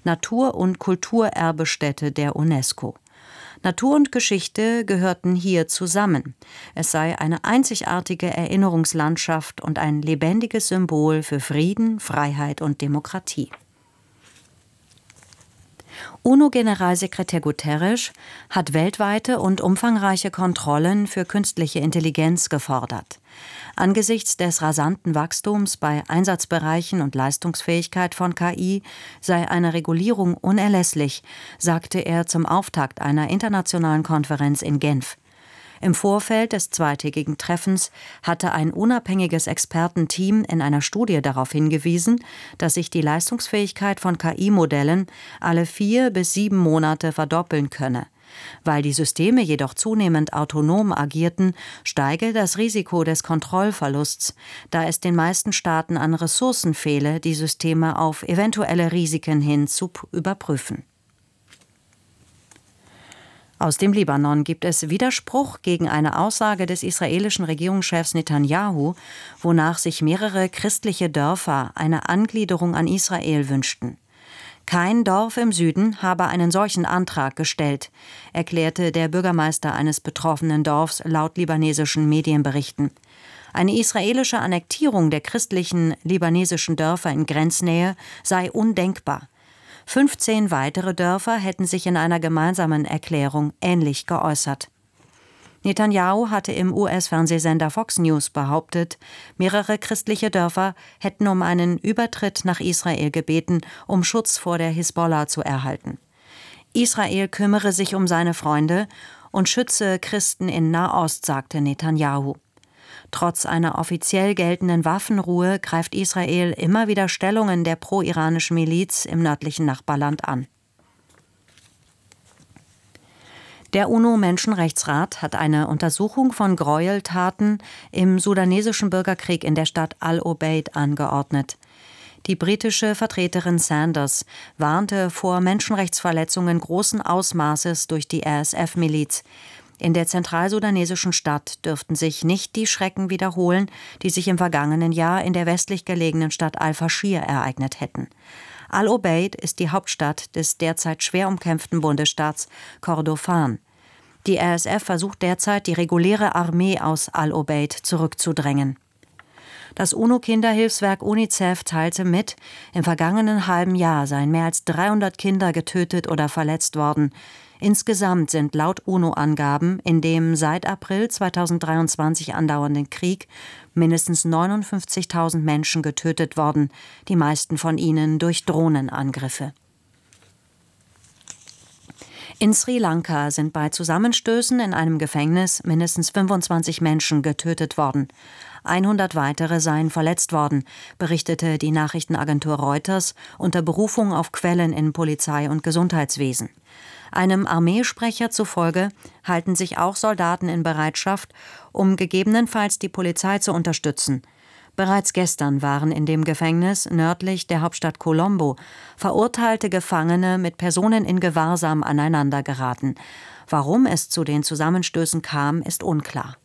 Natur- und Kulturerbestätte der UNESCO. Natur und Geschichte gehörten hier zusammen. Es sei eine einzigartige Erinnerungslandschaft und ein lebendiges Symbol für Frieden, Freiheit und Demokratie. UNO-Generalsekretär Guterres hat weltweite und umfangreiche Kontrollen für künstliche Intelligenz gefordert. Angesichts des rasanten Wachstums bei Einsatzbereichen und Leistungsfähigkeit von KI sei eine Regulierung unerlässlich, sagte er zum Auftakt einer internationalen Konferenz in Genf. Im Vorfeld des zweitägigen Treffens hatte ein unabhängiges Expertenteam in einer Studie darauf hingewiesen, dass sich die Leistungsfähigkeit von KI-Modellen alle 4 bis 7 Monate verdoppeln könne. Weil die Systeme jedoch zunehmend autonom agierten, steige das Risiko des Kontrollverlusts, da es den meisten Staaten an Ressourcen fehle, die Systeme auf eventuelle Risiken hin zu überprüfen. Aus dem Libanon gibt es Widerspruch gegen eine Aussage des israelischen Regierungschefs Netanyahu, wonach sich mehrere christliche Dörfer eine Angliederung an Israel wünschten. Kein Dorf im Süden habe einen solchen Antrag gestellt, erklärte der Bürgermeister eines betroffenen Dorfs laut libanesischen Medienberichten. Eine israelische Annektierung der christlichen libanesischen Dörfer in Grenznähe sei undenkbar. 15 weitere Dörfer hätten sich in einer gemeinsamen Erklärung ähnlich geäußert. Netanyahu hatte im US-Fernsehsender Fox News behauptet, mehrere christliche Dörfer hätten um einen Übertritt nach Israel gebeten, um Schutz vor der Hisbollah zu erhalten. Israel kümmere sich um seine Freunde und schütze Christen in Nahost, sagte Netanyahu. Trotz einer offiziell geltenden Waffenruhe greift Israel immer wieder Stellungen der pro-iranischen Miliz im nördlichen Nachbarland an. Der UNO-Menschenrechtsrat hat eine Untersuchung von Gräueltaten im sudanesischen Bürgerkrieg in der Stadt Al-Obeid angeordnet. Die britische Vertreterin Sanders warnte vor Menschenrechtsverletzungen großen Ausmaßes durch die RSF-Miliz. In der zentralsudanesischen Stadt dürften sich nicht die Schrecken wiederholen, die sich im vergangenen Jahr in der westlich gelegenen Stadt Al-Faschir ereignet hätten. Al-Obeid ist die Hauptstadt des derzeit schwer umkämpften Bundesstaats Kordofan. Die RSF versucht derzeit, die reguläre Armee aus Al-Obeid zurückzudrängen. Das UNO-Kinderhilfswerk UNICEF teilte mit, im vergangenen halben Jahr seien mehr als 300 Kinder getötet oder verletzt worden. Insgesamt sind laut UNO-Angaben in dem seit April 2023 andauernden Krieg mindestens 59.000 Menschen getötet worden, die meisten von ihnen durch Drohnenangriffe. In Sri Lanka sind bei Zusammenstößen in einem Gefängnis mindestens 25 Menschen getötet worden. 100 weitere seien verletzt worden, berichtete die Nachrichtenagentur Reuters unter Berufung auf Quellen in Polizei und Gesundheitswesen. Einem Armeesprecher zufolge halten sich auch Soldaten in Bereitschaft, um gegebenenfalls die Polizei zu unterstützen. Bereits gestern waren in dem Gefängnis nördlich der Hauptstadt Colombo verurteilte Gefangene mit Personen in Gewahrsam aneinander geraten. Warum es zu den Zusammenstößen kam, ist unklar.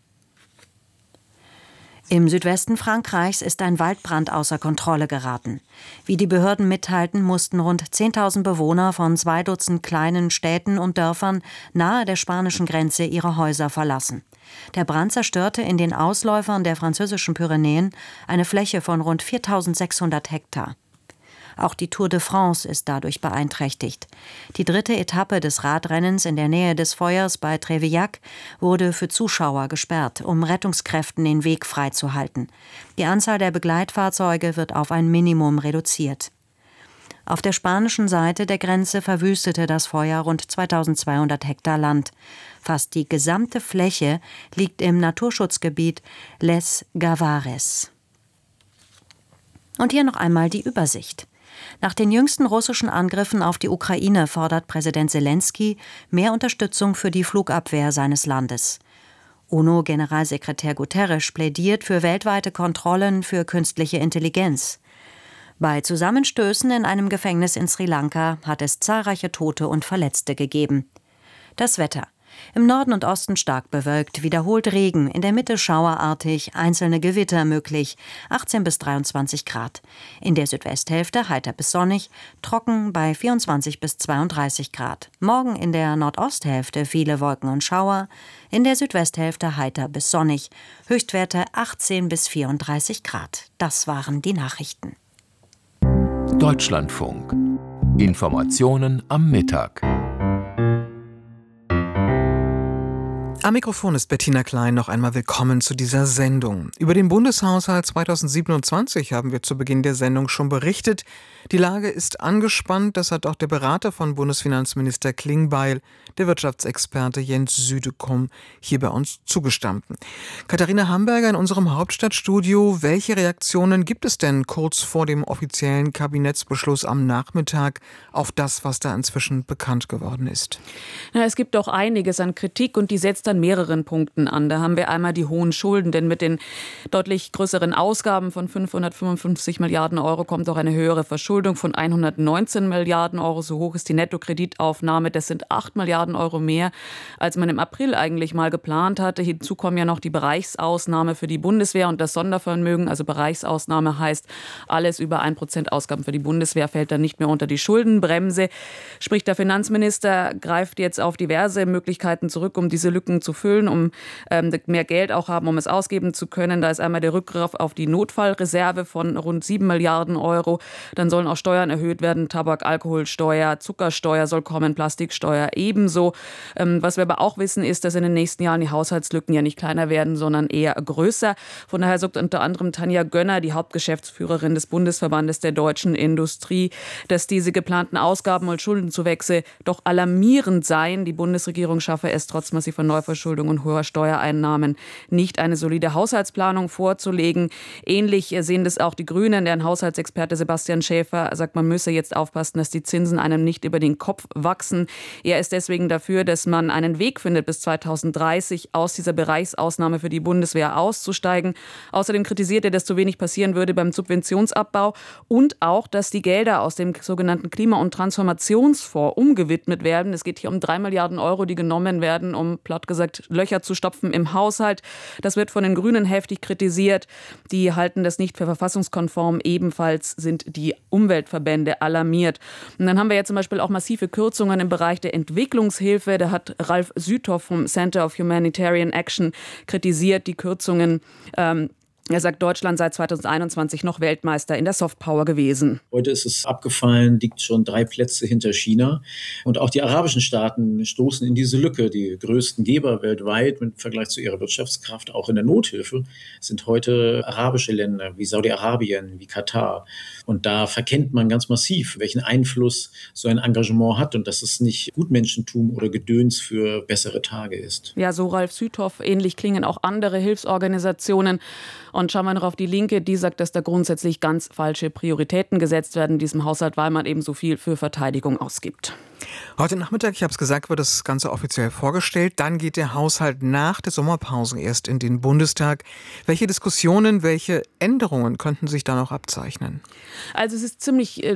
Im Südwesten Frankreichs ist ein Waldbrand außer Kontrolle geraten. Wie die Behörden mitteilten, mussten rund 10.000 Bewohner von 2 Dutzend kleinen Städten und Dörfern nahe der spanischen Grenze ihre Häuser verlassen. Der Brand zerstörte in den Ausläufern der französischen Pyrenäen eine Fläche von rund 4.600 Hektar. Auch die Tour de France ist dadurch beeinträchtigt. Die 3. Etappe des Radrennens in der Nähe des Feuers bei Trévillac wurde für Zuschauer gesperrt, um Rettungskräften den Weg freizuhalten. Die Anzahl der Begleitfahrzeuge wird auf ein Minimum reduziert. Auf der spanischen Seite der Grenze verwüstete das Feuer rund 2.200 Hektar Land. Fast die gesamte Fläche liegt im Naturschutzgebiet Les Gavares. Und hier noch einmal die Übersicht. Nach den jüngsten russischen Angriffen auf die Ukraine fordert Präsident Selenskyj mehr Unterstützung für die Flugabwehr seines Landes. UNO-Generalsekretär Guterres plädiert für weltweite Kontrollen für künstliche Intelligenz. Bei Zusammenstößen in einem Gefängnis in Sri Lanka hat es zahlreiche Tote und Verletzte gegeben. Das Wetter. Im Norden und Osten stark bewölkt, wiederholt Regen, in der Mitte schauerartig, einzelne Gewitter möglich, 18 bis 23 Grad. In der Südwesthälfte heiter bis sonnig, trocken bei 24 bis 32 Grad. Morgen in der Nordosthälfte viele Wolken und Schauer, in der Südwesthälfte heiter bis sonnig, Höchstwerte 18 bis 34 Grad. Das waren die Nachrichten. Deutschlandfunk. Informationen am Mittag. Am Mikrofon ist Bettina Klein. Noch einmal willkommen zu dieser Sendung. Über den Bundeshaushalt 2027 haben wir zu Beginn der Sendung schon berichtet. Die Lage ist angespannt, das hat auch der Berater von Bundesfinanzminister Klingbeil, der Wirtschaftsexperte Jens Südekum, hier bei uns zugestanden. Katharina Hamburger in unserem Hauptstadtstudio. Welche Reaktionen gibt es denn kurz vor dem offiziellen Kabinettsbeschluss am Nachmittag auf das, was da inzwischen bekannt geworden ist? Es gibt doch einiges an Kritik und die setzt an mehreren Punkten an. Da haben wir einmal die hohen Schulden, denn mit den deutlich größeren Ausgaben von 555 Milliarden Euro kommt auch eine höhere Verschuldung von 119 Milliarden Euro. So hoch ist die Nettokreditaufnahme. Das sind 8 Milliarden Euro mehr, als man im April eigentlich mal geplant hatte. Hinzu kommen ja noch die Bereichsausnahme für die Bundeswehr und das Sondervermögen. Also Bereichsausnahme heißt, alles über 1% Ausgaben für die Bundeswehr fällt dann nicht mehr unter die Schuldenbremse. Sprich, der Finanzminister greift jetzt auf diverse Möglichkeiten zurück, um diese Lücken zu füllen, um mehr Geld auch haben, um es ausgeben zu können. Da ist einmal der Rückgriff auf die Notfallreserve von rund 7 Milliarden Euro. Dann sollen auch Steuern erhöht werden. Tabak, Alkoholsteuer, Zuckersteuer soll kommen, Plastiksteuer ebenso. Was wir aber auch wissen, ist, dass in den nächsten Jahren die Haushaltslücken ja nicht kleiner werden, sondern eher größer. Von daher sagt unter anderem Tanja Gönner, die Hauptgeschäftsführerin des Bundesverbandes der deutschen Industrie, dass diese geplanten Ausgaben und Schuldenzuwächse doch alarmierend seien. Die Bundesregierung schaffe es trotz massiver Neuverschuldung und hoher Steuereinnahmen nicht, eine solide Haushaltsplanung vorzulegen. Ähnlich sehen das auch die Grünen. Deren Haushaltsexperte Sebastian Schäfer sagt, man müsse jetzt aufpassen, dass die Zinsen einem nicht über den Kopf wachsen. Er ist deswegen dafür, dass man einen Weg findet, bis 2030 aus dieser Bereichsausnahme für die Bundeswehr auszusteigen. Außerdem kritisiert er, dass zu wenig passieren würde beim Subventionsabbau und auch, dass die Gelder aus dem sogenannten Klima- und Transformationsfonds umgewidmet werden. Es geht hier um 3 Milliarden Euro, die genommen werden, um platt gesagt Löcher zu stopfen im Haushalt. Das wird von den Grünen heftig kritisiert. Die halten das nicht für verfassungskonform. Ebenfalls sind die Umweltverbände alarmiert. Und dann haben wir ja zum Beispiel auch massive Kürzungen im Bereich der Entwicklungshilfe. Da hat Ralf Süthoff vom Center of Humanitarian Action kritisiert, die Kürzungen. Er sagt, Deutschland sei 2021 noch Weltmeister in der Softpower gewesen. Heute ist es abgefallen, liegt schon 3 Plätze hinter China. Und auch die arabischen Staaten stoßen in diese Lücke. Die größten Geber weltweit im Vergleich zu ihrer Wirtschaftskraft, auch in der Nothilfe, sind heute arabische Länder wie Saudi-Arabien, wie Katar. Und da verkennt man ganz massiv, welchen Einfluss so ein Engagement hat und dass es nicht Gutmenschentum oder Gedöns für bessere Tage ist. Ja, so Ralf Süthoff. Ähnlich klingen auch andere Hilfsorganisationen. Und schauen wir noch auf die Linke, die sagt, dass da grundsätzlich ganz falsche Prioritäten gesetzt werden in diesem Haushalt, weil man eben so viel für Verteidigung ausgibt. Heute Nachmittag, ich habe es gesagt, wird das Ganze offiziell vorgestellt. Dann geht der Haushalt nach der Sommerpause erst in den Bundestag. Welche Diskussionen, welche Änderungen könnten sich da noch abzeichnen? Also es ist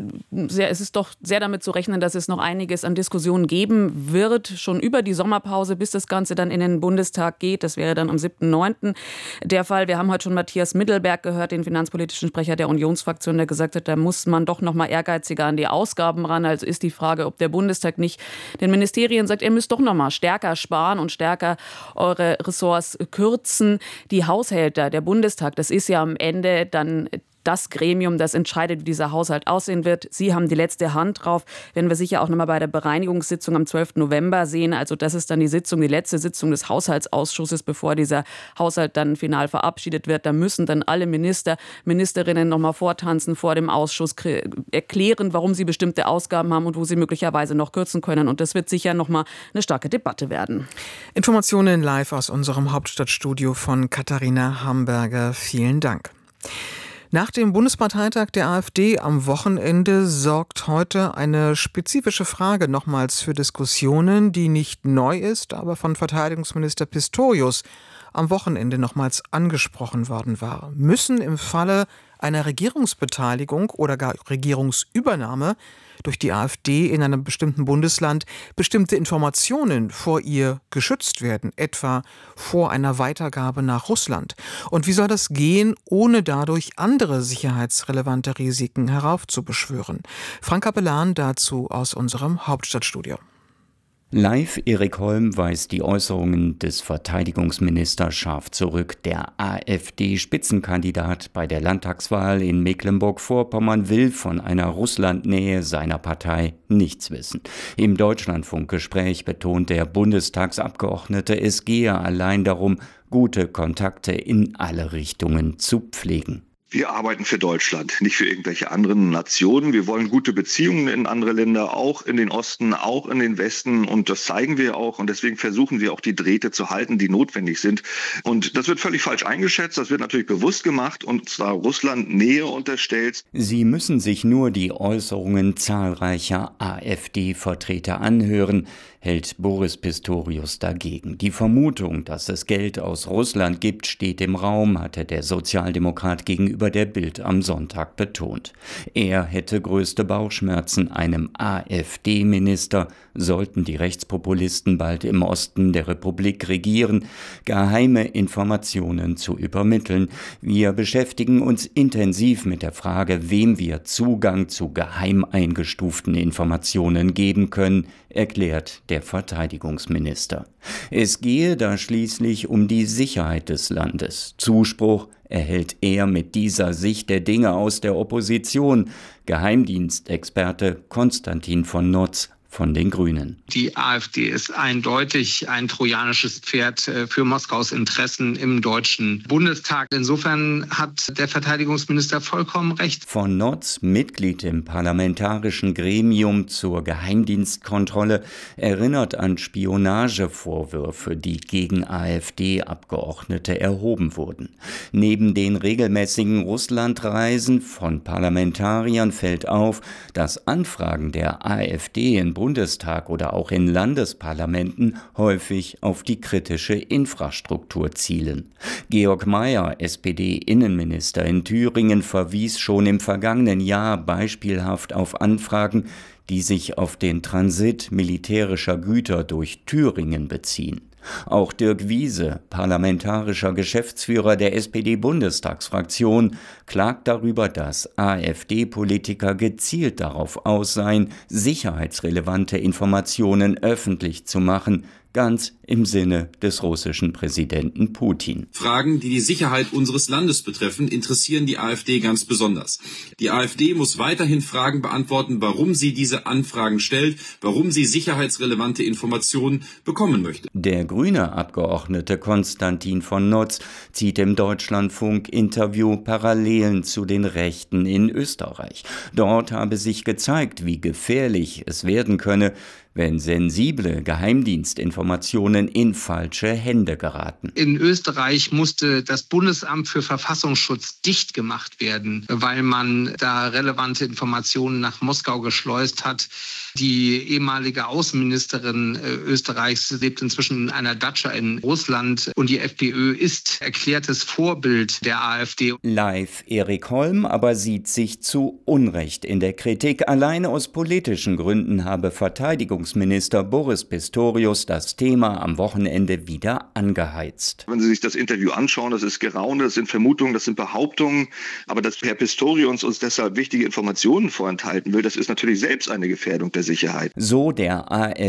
es ist doch sehr damit zu rechnen, dass es noch einiges an Diskussionen geben wird, schon über die Sommerpause, bis das Ganze dann in den Bundestag geht. Das wäre dann am 7.9. der Fall. Wir haben heute schon Matthias Mittelberg gehört, den finanzpolitischen Sprecher der Unionsfraktion, der gesagt hat, da muss man doch noch mal ehrgeiziger an die Ausgaben ran. Also ist die Frage, ob der Bundestag nicht den Ministerien sagt, ihr müsst doch noch mal stärker sparen und stärker eure Ressorts kürzen. Die Haushälter, der Bundestag, das ist ja am Ende dann das Gremium, das entscheidet, wie dieser Haushalt aussehen wird. Sie haben die letzte Hand drauf. Werden wir sicher auch noch mal bei der Bereinigungssitzung am 12. November sehen. Also das ist dann die letzte Sitzung des Haushaltsausschusses, bevor dieser Haushalt dann final verabschiedet wird. Da müssen dann alle Minister, Ministerinnen noch mal vortanzen vor dem Ausschuss, erklären, warum sie bestimmte Ausgaben haben und wo sie möglicherweise noch kürzen können. Und das wird sicher noch mal eine starke Debatte werden. Informationen live aus unserem Hauptstadtstudio von Katharina Hamburger. Vielen Dank. Nach dem Bundesparteitag der AfD am Wochenende sorgt heute eine spezifische Frage nochmals für Diskussionen, die nicht neu ist, aber von Verteidigungsminister Pistorius am Wochenende nochmals angesprochen worden war. Müssen im Falle einer Regierungsbeteiligung oder gar Regierungsübernahme durch die AfD in einem bestimmten Bundesland bestimmte Informationen vor ihr geschützt werden, etwa vor einer Weitergabe nach Russland? Und wie soll das gehen, ohne dadurch andere sicherheitsrelevante Risiken heraufzubeschwören? Frank Capellan dazu aus unserem Hauptstadtstudio. Live Erik Holm weist die Äußerungen des Verteidigungsministers scharf zurück. Der AfD-Spitzenkandidat bei der Landtagswahl in Mecklenburg-Vorpommern will von einer Russlandnähe seiner Partei nichts wissen. Im Deutschlandfunk-Gespräch betont der Bundestagsabgeordnete, es gehe allein darum, gute Kontakte in alle Richtungen zu pflegen. Wir arbeiten für Deutschland, nicht für irgendwelche anderen Nationen. Wir wollen gute Beziehungen in andere Länder, auch in den Osten, auch in den Westen. Und das zeigen wir auch. Und deswegen versuchen wir auch die Drähte zu halten, die notwendig sind. Und das wird völlig falsch eingeschätzt. Das wird natürlich bewusst gemacht und zwar Russland Nähe unterstellt. Sie müssen sich nur die Äußerungen zahlreicher AfD-Vertreter anhören, hält Boris Pistorius dagegen. Die Vermutung, dass es Geld aus Russland gibt, steht im Raum, hatte der Sozialdemokrat gegenüber der Bild am Sonntag betont. Er hätte größte Bauchschmerzen, einem AfD-Minister, sollten die Rechtspopulisten bald im Osten der Republik regieren, geheime Informationen zu übermitteln. Wir beschäftigen uns intensiv mit der Frage, wem wir Zugang zu geheim eingestuften Informationen geben können, erklärt der Verteidigungsminister. Es gehe da schließlich um die Sicherheit des Landes. Zuspruch erhält er mit dieser Sicht der Dinge aus der Opposition. Geheimdienstexperte Konstantin von Notz von den Grünen. Die AfD ist eindeutig ein trojanisches Pferd für Moskaus Interessen im Deutschen Bundestag. Insofern hat der Verteidigungsminister vollkommen recht. Von Notz, Mitglied im parlamentarischen Gremium zur Geheimdienstkontrolle, erinnert an Spionagevorwürfe, die gegen AfD-Abgeordnete erhoben wurden. Neben den regelmäßigen Russlandreisen von Parlamentariern fällt auf, dass Anfragen der AfD in Bundestag oder auch in Landesparlamenten häufig auf die kritische Infrastruktur zielen. Georg Mayer, SPD-Innenminister in Thüringen, verwies schon im vergangenen Jahr beispielhaft auf Anfragen, die sich auf den Transit militärischer Güter durch Thüringen beziehen. Auch Dirk Wiese, parlamentarischer Geschäftsführer der SPD-Bundestagsfraktion, klagt darüber, dass AfD-Politiker gezielt darauf aus seien, sicherheitsrelevante Informationen öffentlich zu machen, ganz im Sinne des russischen Präsidenten Putin. Fragen, die die Sicherheit unseres Landes betreffen, interessieren die AfD ganz besonders. Die AfD muss weiterhin Fragen beantworten, warum sie diese Anfragen stellt, warum sie sicherheitsrelevante Informationen bekommen möchte. Der grüne Abgeordnete Konstantin von Notz zieht im Deutschlandfunk-Interview Parallelen zu den Rechten in Österreich. Dort habe sich gezeigt, wie gefährlich es werden könne, wenn sensible Geheimdienstinformationen in falsche Hände geraten. In Österreich musste das Bundesamt für Verfassungsschutz dicht gemacht werden, weil man da relevante Informationen nach Moskau geschleust hat. Die ehemalige Außenministerin Österreichs lebt inzwischen in einer Datscha in Russland und die FPÖ ist erklärtes Vorbild der AfD. Live Erik Holm aber sieht sich zu Unrecht in der Kritik. Alleine aus politischen Gründen habe Verteidigungsminister Boris Pistorius das Thema am Wochenende wieder angeheizt. Wenn Sie sich das Interview anschauen, das ist Geraune, das sind Vermutungen, das sind Behauptungen. Aber dass Herr Pistorius uns deshalb wichtige Informationen vorenthalten will, das ist natürlich selbst eine Gefährdung der Sicherheit. So der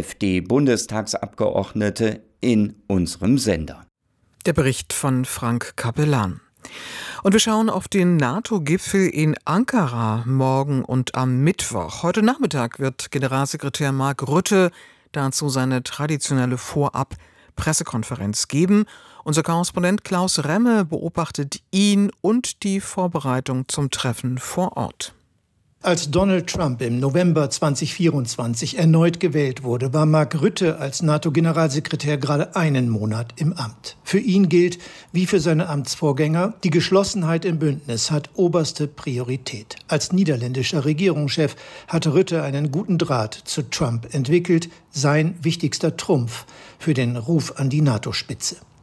AfD-Bundestagsabgeordnete in unserem Sender. Der Bericht von Frank Capellan. Und wir schauen auf den NATO-Gipfel in Ankara morgen und am Mittwoch. Heute Nachmittag wird Generalsekretär Mark Rutte dazu seine traditionelle Vorab-Pressekonferenz geben. Unser Korrespondent Klaus Remme beobachtet ihn und die Vorbereitung zum Treffen vor Ort. Als Donald Trump im November 2024 erneut gewählt wurde, war Mark Rutte als NATO-Generalsekretär gerade einen Monat im Amt. Für ihn gilt, wie für seine Amtsvorgänger, die Geschlossenheit im Bündnis hat oberste Priorität. Als niederländischer Regierungschef hatte Rutte einen guten Draht zu Trump entwickelt, sein wichtigster Trumpf für den Ruf an die NATO-Spitze.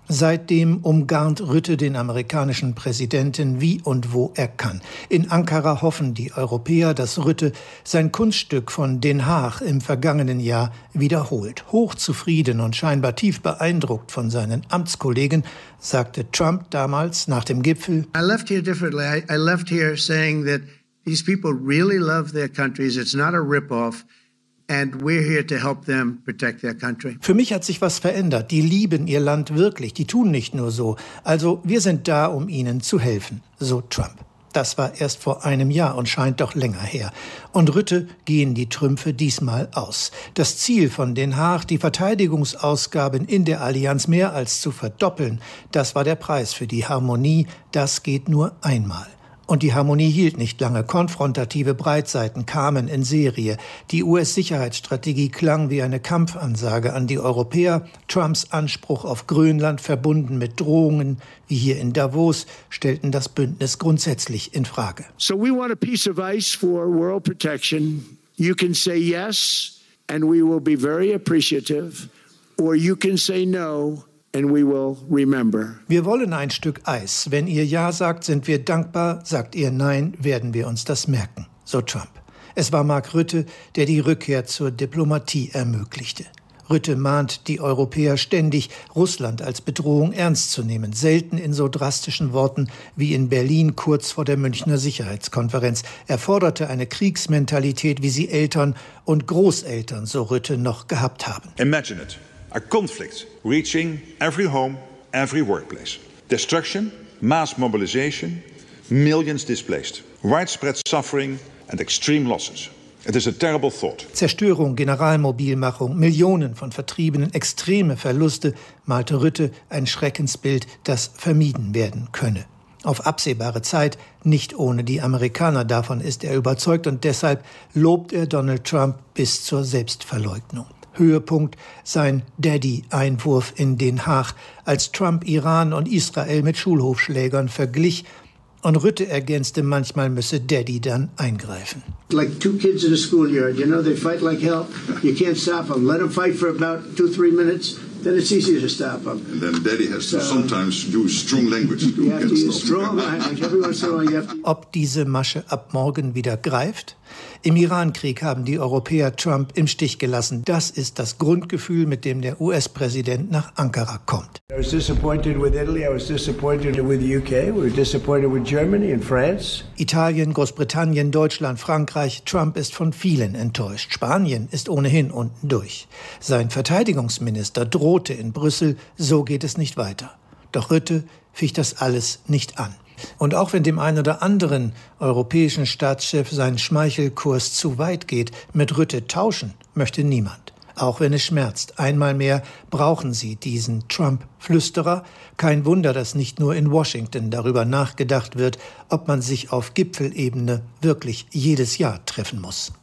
Seitdem umgarnt Rutte den amerikanischen Präsidenten wie und wo er kann. In Ankara hoffen die Europäer, dass Rutte sein Kunststück von Den Haag im vergangenen Jahr wiederholt. Hochzufrieden und scheinbar tief beeindruckt von seinen Amtskollegen, sagte Trump damals nach dem Gipfel: I left here differently. I left here saying that these people really love their countries. It's not a rip-off. And we're here to help them protect their country. Für mich hat sich was verändert. Die lieben ihr Land wirklich. Die tun nicht nur so. Also wir sind da, um ihnen zu helfen, so Trump. Das war erst vor einem Jahr und scheint doch länger her. Und Rutte gehen die Trümpfe diesmal aus. Das Ziel von Den Haag, die Verteidigungsausgaben in der Allianz mehr als zu verdoppeln, das war der Preis für die Harmonie. Das geht nur einmal. Und die Harmonie hielt nicht lange. Konfrontative Breitseiten kamen in Serie. Die US-Sicherheitsstrategie klang wie eine Kampfansage an die Europäer. Trumps Anspruch auf Grönland, verbunden mit Drohungen, wie hier in Davos, stellten das Bündnis grundsätzlich in Frage. So we want a piece of ice for world protection. You can say yes, and we will be very appreciative. Or you can say no. And we will remember. Wir wollen ein Stück Eis. Wenn ihr Ja sagt, sind wir dankbar. Sagt ihr Nein, werden wir uns das merken. So Trump. Es war Mark Rutte, der die Rückkehr zur Diplomatie ermöglichte. Rutte mahnt die Europäer ständig, Russland als Bedrohung ernst zu nehmen. Selten in so drastischen Worten wie in Berlin kurz vor der Münchner Sicherheitskonferenz. Er forderte eine Kriegsmentalität, wie sie Eltern und Großeltern, so Rutte, noch gehabt haben. Imagine it. A conflict reaching every home, every workplace. Destruction, mass mobilization, millions displaced, widespread suffering and extreme losses. It is a terrible thought. Zerstörung, Generalmobilmachung, Millionen von Vertriebenen, extreme Verluste, malte Rutte ein Schreckensbild, das vermieden werden könne. Auf absehbare Zeit, nicht ohne die Amerikaner, davon ist er überzeugt, und deshalb lobt er Donald Trump bis zur Selbstverleugnung. Höhepunkt sein Daddy-Einwurf in Den Haag, als Trump Iran und Israel mit Schulhofschlägern verglich, und Rutte ergänzte, manchmal müsse Daddy dann eingreifen. Like two kids in a schoolyard, you know, they fight like hell. You can't stop them. Let them fight for about 2-3 minutes. Then it's easier to stop them. And then Daddy has to sometimes use strong language to you have to use strong language. Every once in a while you have to... Ob diese Masche ab morgen wieder greift? Im Irankrieg haben die Europäer Trump im Stich gelassen. Das ist das Grundgefühl, mit dem der US-Präsident nach Ankara kommt. I was disappointed with Italy. I was disappointed with the UK. We were disappointed with Germany and France. Italien, Großbritannien, Deutschland, Frankreich. Trump ist von vielen enttäuscht. Spanien ist ohnehin unten durch. Sein Verteidigungsminister drohte in Brüssel, so geht es nicht weiter. Doch Rutte ficht das alles nicht an. Und auch wenn dem einen oder anderen europäischen Staatschef sein Schmeichelkurs zu weit geht, mit Rutte tauschen möchte niemand. Auch wenn es schmerzt. Einmal mehr brauchen sie diesen Trump-Flüsterer. Kein Wunder, dass nicht nur in Washington darüber nachgedacht wird, ob man sich auf Gipfelebene wirklich jedes Jahr treffen muss.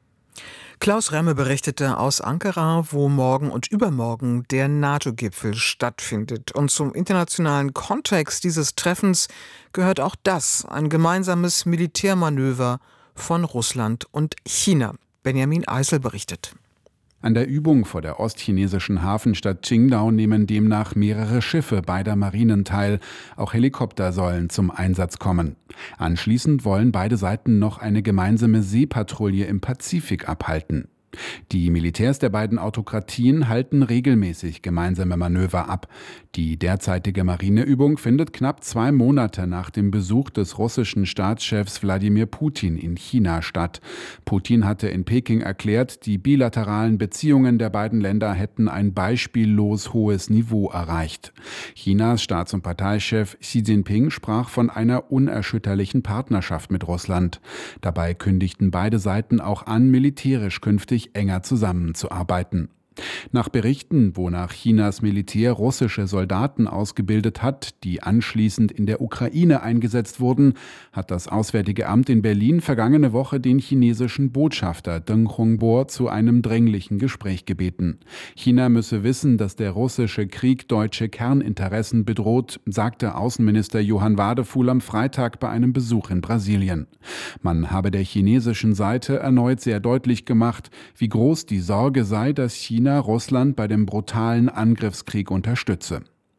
Klaus Remme berichtete aus Ankara, wo morgen und übermorgen der NATO-Gipfel stattfindet. Und zum internationalen Kontext dieses Treffens gehört auch das, ein gemeinsames Militärmanöver von Russland und China. Benjamin Eisel berichtet. An der Übung vor der ostchinesischen Hafenstadt Qingdao nehmen demnach mehrere Schiffe beider Marinen teil. Auch Helikopter sollen zum Einsatz kommen. Anschließend wollen beide Seiten noch eine gemeinsame Seepatrouille im Pazifik abhalten. Die Militärs der beiden Autokratien halten regelmäßig gemeinsame Manöver ab. Die derzeitige Marineübung findet knapp 2 Monate nach dem Besuch des russischen Staatschefs Wladimir Putin in China statt. Putin hatte in Peking erklärt, die bilateralen Beziehungen der beiden Länder hätten ein beispiellos hohes Niveau erreicht. Chinas Staats- und Parteichef Xi Jinping sprach von einer unerschütterlichen Partnerschaft mit Russland. Dabei kündigten beide Seiten auch an, militärisch künftig enger zusammenzuarbeiten. Nach Berichten, wonach Chinas Militär russische Soldaten ausgebildet hat, die anschließend in der Ukraine eingesetzt wurden, hat das Auswärtige Amt in Berlin vergangene Woche den chinesischen Botschafter Deng Hongbo zu einem dringlichen Gespräch gebeten. China müsse wissen, dass der russische Krieg deutsche Kerninteressen bedroht, sagte Außenminister Johann Wadefuhl am Freitag bei einem Besuch in Brasilien. Man habe der chinesischen Seite erneut sehr deutlich gemacht, wie groß die Sorge sei, dass China Russland bei dem brutalen Angriffskrieg unterstütze.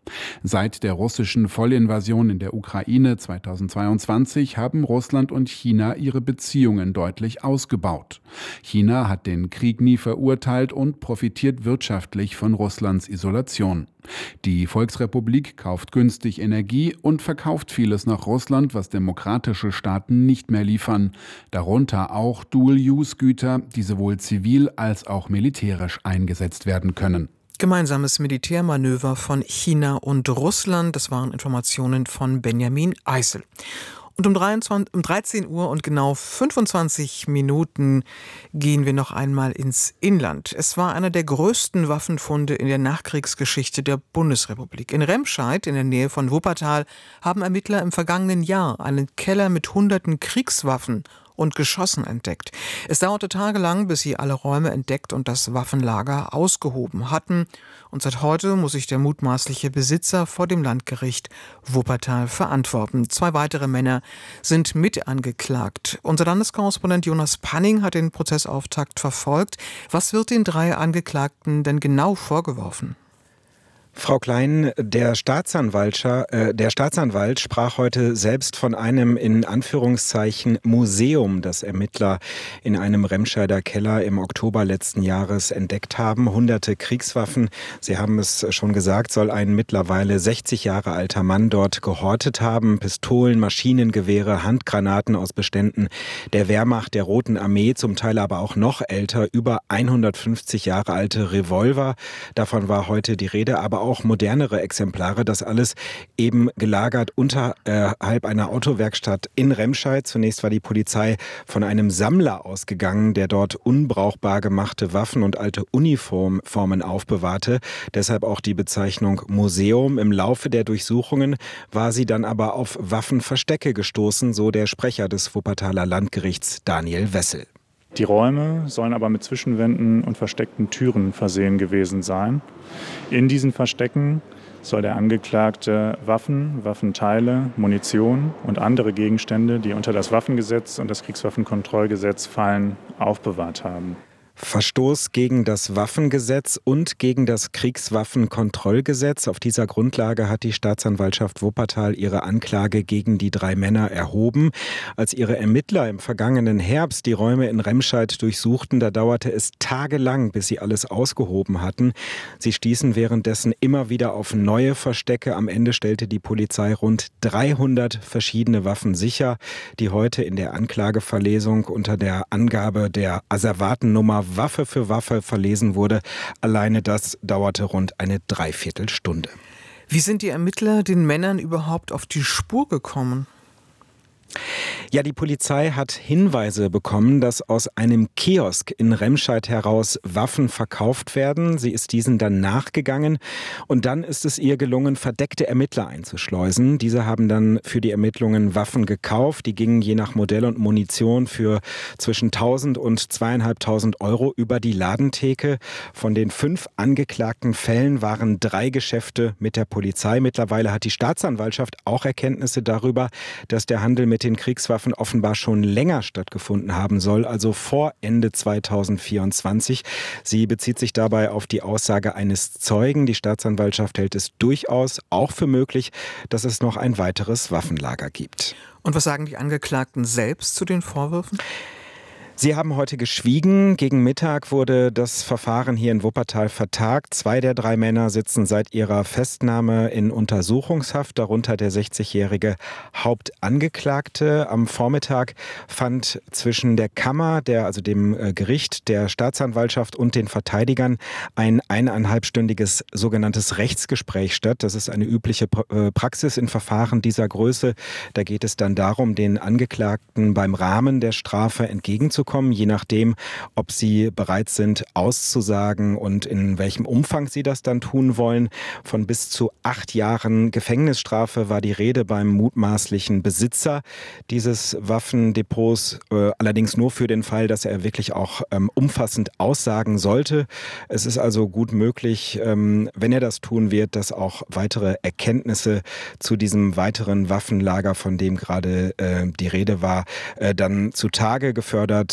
Seit der russischen Vollinvasion in der Ukraine 2022 haben Russland und China ihre Beziehungen deutlich ausgebaut. China hat den Krieg nie verurteilt und profitiert wirtschaftlich von Russlands Isolation. Die Volksrepublik kauft günstig Energie und verkauft vieles nach Russland, was demokratische Staaten nicht mehr liefern. Darunter auch Dual-Use-Güter, die sowohl zivil als auch militärisch eingesetzt werden können. Gemeinsames Militärmanöver von China und Russland, das waren Informationen von Benjamin Eisel. Und um 13 Uhr und genau 25 Minuten gehen wir noch einmal ins Inland. Es war einer der größten Waffenfunde in der Nachkriegsgeschichte der Bundesrepublik. In Remscheid, in der Nähe von Wuppertal, haben Ermittler im vergangenen Jahr einen Keller mit hunderten Kriegswaffen und Geschossen entdeckt. Es dauerte tagelang, bis sie alle Räume entdeckt und das Waffenlager ausgehoben hatten. Und seit heute muss sich der mutmaßliche Besitzer vor dem Landgericht Wuppertal verantworten. 2 weitere Männer sind mit angeklagt. Unser Landeskorrespondent Jonas Panning hat den Prozessauftakt verfolgt. Was wird den 3 Angeklagten denn genau vorgeworfen? Frau Klein, der Staatsanwalt sprach heute selbst von einem in Anführungszeichen Museum, das Ermittler in einem Remscheider Keller im Oktober letzten Jahres entdeckt haben. Hunderte Kriegswaffen, Sie haben es schon gesagt, soll ein mittlerweile 60 Jahre alter Mann dort gehortet haben. Pistolen, Maschinengewehre, Handgranaten aus Beständen der Wehrmacht, der Roten Armee, zum Teil aber auch noch älter, über 150 Jahre alte Revolver. Davon war heute die Rede, aber auch modernere Exemplare. Das alles eben gelagert unterhalb einer Autowerkstatt in Remscheid. Zunächst war die Polizei von einem Sammler ausgegangen, der dort unbrauchbar gemachte Waffen und alte Uniformen aufbewahrte. Deshalb auch die Bezeichnung Museum. Im Laufe der Durchsuchungen war sie dann aber auf Waffenverstecke gestoßen, so der Sprecher des Wuppertaler Landgerichts Daniel Wessel. Die Räume sollen aber mit Zwischenwänden und versteckten Türen versehen gewesen sein. In diesen Verstecken soll der Angeklagte Waffen, Waffenteile, Munition und andere Gegenstände, die unter das Waffengesetz und das Kriegswaffenkontrollgesetz fallen, aufbewahrt haben. Verstoß gegen das Waffengesetz und gegen das Kriegswaffenkontrollgesetz. Auf dieser Grundlage hat die Staatsanwaltschaft Wuppertal ihre Anklage gegen die 3 Männer erhoben. Als ihre Ermittler im vergangenen Herbst die Räume in Remscheid durchsuchten, da dauerte es tagelang, bis sie alles ausgehoben hatten. Sie stießen währenddessen immer wieder auf neue Verstecke. Am Ende stellte die Polizei rund 300 verschiedene Waffen sicher, die heute in der Anklageverlesung unter der Angabe der Asservatennummer Waffe für Waffe verlesen wurde. Alleine das dauerte rund eine Dreiviertelstunde. Wie sind die Ermittler den Männern überhaupt auf die Spur gekommen? Ja, die Polizei hat Hinweise bekommen, dass aus einem Kiosk in Remscheid heraus Waffen verkauft werden. Sie ist diesen dann nachgegangen und dann ist es ihr gelungen, verdeckte Ermittler einzuschleusen. Diese haben dann für die Ermittlungen Waffen gekauft. Die gingen je nach Modell und Munition für zwischen 1.000 und 2.500 Euro über die Ladentheke. Von den 5 angeklagten Fällen waren 3 Geschäfte mit der Polizei. Mittlerweile hat die Staatsanwaltschaft auch Erkenntnisse darüber, dass der Handel mit den Kriegswaffen offenbar schon länger stattgefunden haben soll, also vor Ende 2024. Sie bezieht sich dabei auf die Aussage eines Zeugen. Die Staatsanwaltschaft hält es durchaus auch für möglich, dass es noch ein weiteres Waffenlager gibt. Und was sagen die Angeklagten selbst zu den Vorwürfen? Sie haben heute geschwiegen. Gegen Mittag wurde das Verfahren hier in Wuppertal vertagt. 2 der 3 Männer sitzen seit ihrer Festnahme in Untersuchungshaft, darunter der 60-jährige Hauptangeklagte. Am Vormittag fand zwischen der Kammer, dem Gericht, der Staatsanwaltschaft und den Verteidigern ein 1,5-stündiges sogenanntes Rechtsgespräch statt. Das ist eine übliche Praxis in Verfahren dieser Größe. Da geht es dann darum, den Angeklagten beim Rahmen der Strafe entgegenzukommen, je nachdem, ob sie bereit sind, auszusagen und in welchem Umfang sie das dann tun wollen. Von bis zu 8 Jahren Gefängnisstrafe war die Rede beim mutmaßlichen Besitzer dieses Waffendepots, allerdings nur für den Fall, dass er wirklich auch umfassend aussagen sollte. Es ist also gut möglich, wenn er das tun wird, dass auch weitere Erkenntnisse zu diesem weiteren Waffenlager, von dem gerade die Rede war, dann zutage gefördert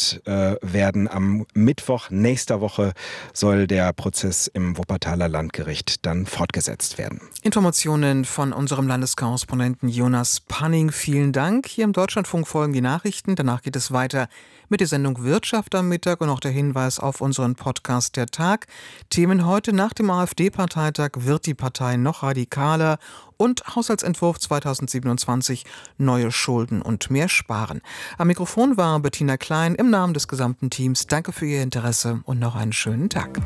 werden. Am Mittwoch nächster Woche soll der Prozess im Wuppertaler Landgericht dann fortgesetzt werden. Informationen von unserem Landeskorrespondenten Jonas Panning. Vielen Dank. Hier im Deutschlandfunk folgen die Nachrichten. Danach geht es weiter mit der Sendung Wirtschaft am Mittag und auch der Hinweis auf unseren Podcast Der Tag. Themen heute: Nach dem AfD-Parteitag wird die Partei noch radikaler und Haushaltsentwurf 2027, neue Schulden und mehr Sparen. Am Mikrofon war Bettina Klein im Namen des gesamten Teams. Danke für Ihr Interesse und noch einen schönen Tag.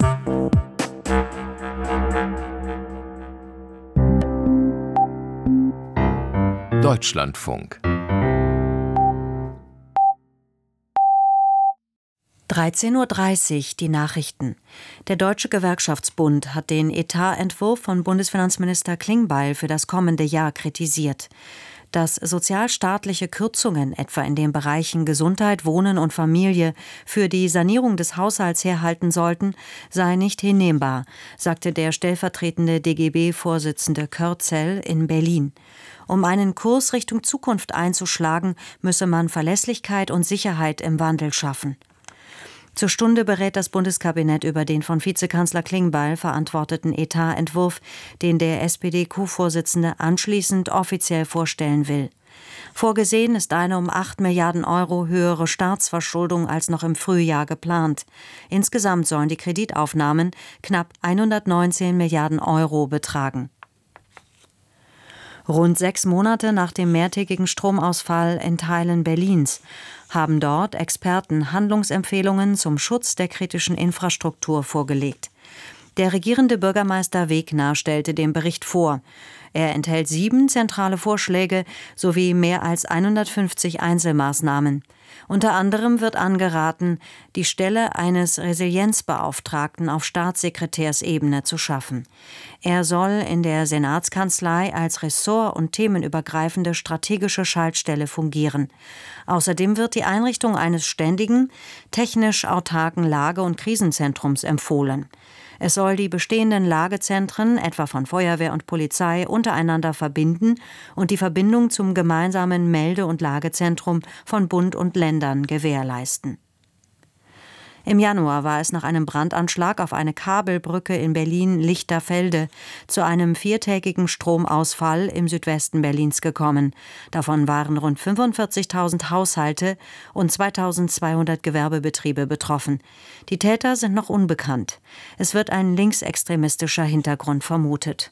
Deutschlandfunk 13:30 Uhr, die Nachrichten. Der Deutsche Gewerkschaftsbund hat den Etatentwurf von Bundesfinanzminister Klingbeil für das kommende Jahr kritisiert. Dass sozialstaatliche Kürzungen, etwa in den Bereichen Gesundheit, Wohnen und Familie, für die Sanierung des Haushalts herhalten sollten, sei nicht hinnehmbar, sagte der stellvertretende DGB-Vorsitzende Körzel in Berlin. Um einen Kurs Richtung Zukunft einzuschlagen, müsse man Verlässlichkeit und Sicherheit im Wandel schaffen. Zur Stunde berät das Bundeskabinett über den von Vizekanzler Klingbeil verantworteten Etatentwurf, den der SPD-Co-Vorsitzende anschließend offiziell vorstellen will. Vorgesehen ist eine um 8 Milliarden Euro höhere Staatsverschuldung als noch im Frühjahr geplant. Insgesamt sollen die Kreditaufnahmen knapp 119 Milliarden Euro betragen. Rund 6 Monate nach dem mehrtägigen Stromausfall in Teilen Berlins haben dort Experten Handlungsempfehlungen zum Schutz der kritischen Infrastruktur vorgelegt. Der regierende Bürgermeister Wegner stellte den Bericht vor. Er enthält 7 zentrale Vorschläge sowie mehr als 150 Einzelmaßnahmen. Unter anderem wird angeraten, die Stelle eines Resilienzbeauftragten auf Staatssekretärsebene zu schaffen. Er soll in der Senatskanzlei als ressort- und themenübergreifende strategische Schaltstelle fungieren. Außerdem wird die Einrichtung eines ständigen, technisch autarken Lage- und Krisenzentrums empfohlen. Es soll die bestehenden Lagezentren, etwa von Feuerwehr und Polizei, untereinander verbinden und die Verbindung zum gemeinsamen Melde- und Lagezentrum von Bund und Ländern gewährleisten. Im Januar war es nach einem Brandanschlag auf eine Kabelbrücke in Berlin-Lichterfelde zu einem 4-tägigen Stromausfall im Südwesten Berlins gekommen. Davon waren rund 45.000 Haushalte und 2.200 Gewerbebetriebe betroffen. Die Täter sind noch unbekannt. Es wird ein linksextremistischer Hintergrund vermutet.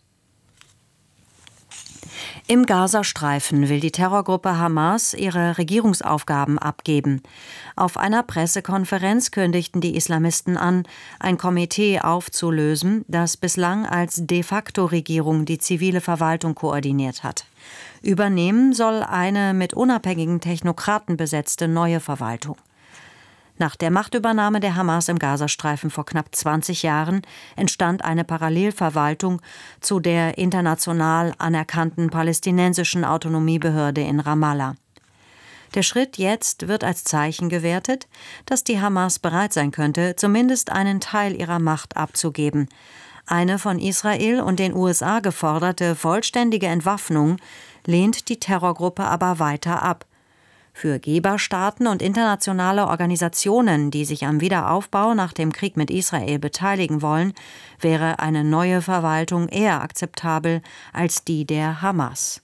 Im Gazastreifen will die Terrorgruppe Hamas ihre Regierungsaufgaben abgeben. Auf einer Pressekonferenz kündigten die Islamisten an, ein Komitee aufzulösen, das bislang als De-facto-Regierung die zivile Verwaltung koordiniert hat. Übernehmen soll eine mit unabhängigen Technokraten besetzte neue Verwaltung. Nach der Machtübernahme der Hamas im Gazastreifen vor knapp 20 Jahren entstand eine Parallelverwaltung zu der international anerkannten palästinensischen Autonomiebehörde in Ramallah. Der Schritt jetzt wird als Zeichen gewertet, dass die Hamas bereit sein könnte, zumindest einen Teil ihrer Macht abzugeben. Eine von Israel und den USA geforderte vollständige Entwaffnung lehnt die Terrorgruppe aber weiter ab. Für Geberstaaten und internationale Organisationen, die sich am Wiederaufbau nach dem Krieg mit Israel beteiligen wollen, wäre eine neue Verwaltung eher akzeptabel als die der Hamas.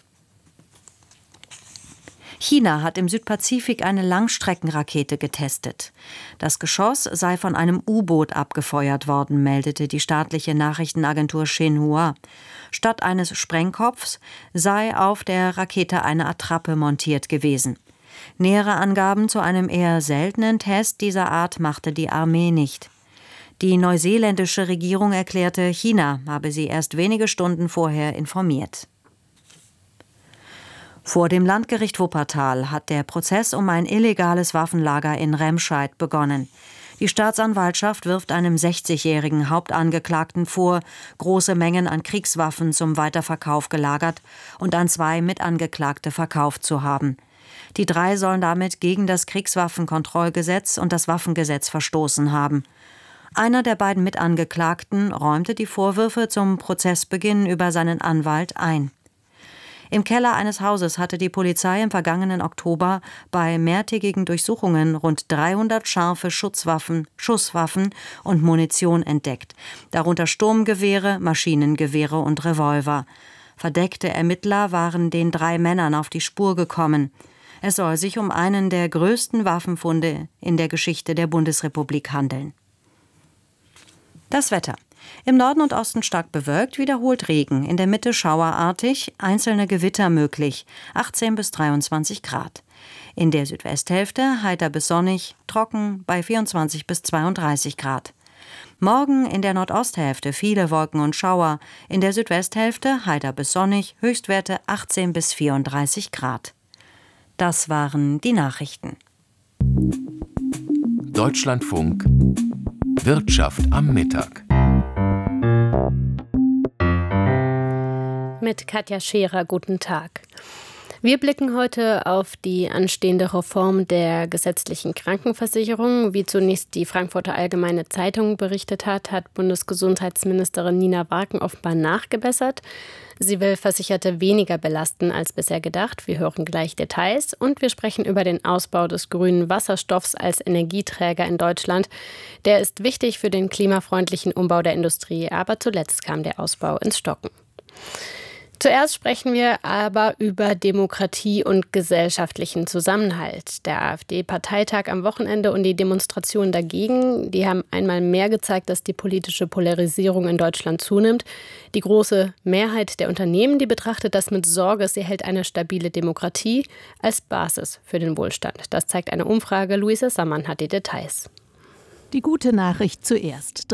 China hat im Südpazifik eine Langstreckenrakete getestet. Das Geschoss sei von einem U-Boot abgefeuert worden, meldete die staatliche Nachrichtenagentur Xinhua. Statt eines Sprengkopfs sei auf der Rakete eine Attrappe montiert gewesen. Nähere Angaben zu einem eher seltenen Test dieser Art machte die Armee nicht. Die neuseeländische Regierung erklärte, China habe sie erst wenige Stunden vorher informiert. Vor dem Landgericht Wuppertal hat der Prozess um ein illegales Waffenlager in Remscheid begonnen. Die Staatsanwaltschaft wirft einem 60-jährigen Hauptangeklagten vor, große Mengen an Kriegswaffen zum Weiterverkauf gelagert und an 2 Mitangeklagte verkauft zu haben. Die 3 sollen damit gegen das Kriegswaffenkontrollgesetz und das Waffengesetz verstoßen haben. Einer der beiden Mitangeklagten räumte die Vorwürfe zum Prozessbeginn über seinen Anwalt ein. Im Keller eines Hauses hatte die Polizei im vergangenen Oktober bei mehrtägigen Durchsuchungen rund 300 scharfe Schusswaffen und Munition entdeckt, darunter Sturmgewehre, Maschinengewehre und Revolver. Verdeckte Ermittler waren den 3 Männern auf die Spur gekommen. Es soll sich um einen der größten Waffenfunde in der Geschichte der Bundesrepublik handeln. Das Wetter. Im Norden und Osten stark bewölkt, wiederholt Regen, in der Mitte schauerartig, einzelne Gewitter möglich, 18 bis 23 Grad. In der Südwesthälfte heiter bis sonnig, trocken bei 24 bis 32 Grad. Morgen in der Nordosthälfte viele Wolken und Schauer, in der Südwesthälfte heiter bis sonnig, Höchstwerte 18 bis 34 Grad. Das waren die Nachrichten. Deutschlandfunk Wirtschaft am Mittag. Mit Katja Scherer, guten Tag. Wir blicken heute auf die anstehende Reform der gesetzlichen Krankenversicherung. Wie zunächst die Frankfurter Allgemeine Zeitung berichtet hat Bundesgesundheitsministerin Nina Warken offenbar nachgebessert. Sie will Versicherte weniger belasten als bisher gedacht. Wir hören gleich Details und wir sprechen über den Ausbau des grünen Wasserstoffs als Energieträger in Deutschland. Der ist wichtig für den klimafreundlichen Umbau der Industrie, aber zuletzt kam der Ausbau ins Stocken. Zuerst sprechen wir aber über Demokratie und gesellschaftlichen Zusammenhalt. Der AfD-Parteitag am Wochenende und die Demonstrationen dagegen, die haben einmal mehr gezeigt, dass die politische Polarisierung in Deutschland zunimmt. Die große Mehrheit der Unternehmen, die betrachtet das mit Sorge. Sie hält eine stabile Demokratie als Basis für den Wohlstand. Das zeigt eine Umfrage. Luisa Sammann hat die Details. Die gute Nachricht zuerst.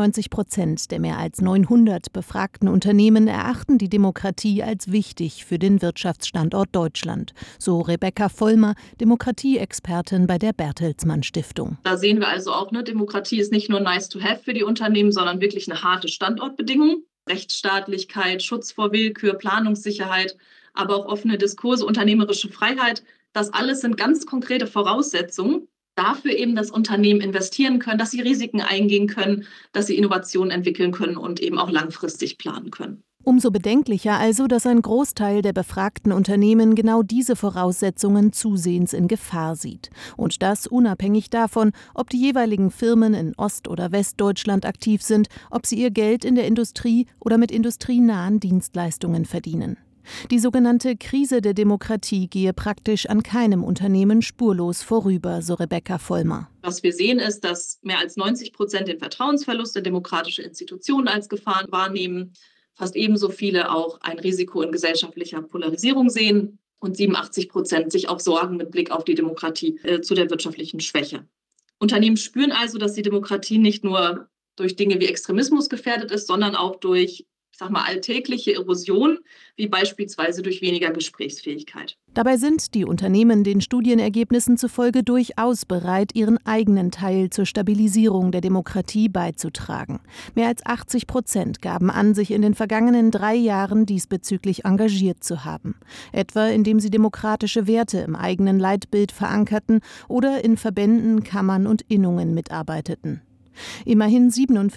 93% der mehr als 900 befragten Unternehmen erachten die Demokratie als wichtig für den Wirtschaftsstandort Deutschland. So Rebecca Vollmer, Demokratieexpertin bei der Bertelsmann Stiftung. Da sehen wir also auch, Demokratie ist nicht nur nice to have für die Unternehmen, sondern wirklich eine harte Standortbedingung. Rechtsstaatlichkeit, Schutz vor Willkür, Planungssicherheit, aber auch offene Diskurse, unternehmerische Freiheit. Das alles sind ganz konkrete Voraussetzungen dafür eben, dass Unternehmen investieren können, dass sie Risiken eingehen können, dass sie Innovationen entwickeln können und eben auch langfristig planen können. Umso bedenklicher also, dass ein Großteil der befragten Unternehmen genau diese Voraussetzungen zusehends in Gefahr sieht. Und das unabhängig davon, ob die jeweiligen Firmen in Ost- oder Westdeutschland aktiv sind, ob sie ihr Geld in der Industrie oder mit industrienahen Dienstleistungen verdienen. Die sogenannte Krise der Demokratie gehe praktisch an keinem Unternehmen spurlos vorüber, so Rebecca Vollmer. Was wir sehen ist, dass mehr als 90% den Vertrauensverlust in demokratische Institutionen als Gefahr wahrnehmen, fast ebenso viele auch ein Risiko in gesellschaftlicher Polarisierung sehen und 87% sich auch sorgen mit Blick auf die Demokratie zu der wirtschaftlichen Schwäche. Unternehmen spüren also, dass die Demokratie nicht nur durch Dinge wie Extremismus gefährdet ist, sondern auch durch alltägliche Erosion, wie beispielsweise durch weniger Gesprächsfähigkeit. Dabei sind die Unternehmen den Studienergebnissen zufolge durchaus bereit, ihren eigenen Teil zur Stabilisierung der Demokratie beizutragen. Mehr als 80% gaben an, sich in den vergangenen 3 Jahren diesbezüglich engagiert zu haben. Etwa indem sie demokratische Werte im eigenen Leitbild verankerten oder in Verbänden, Kammern und Innungen mitarbeiteten. Immerhin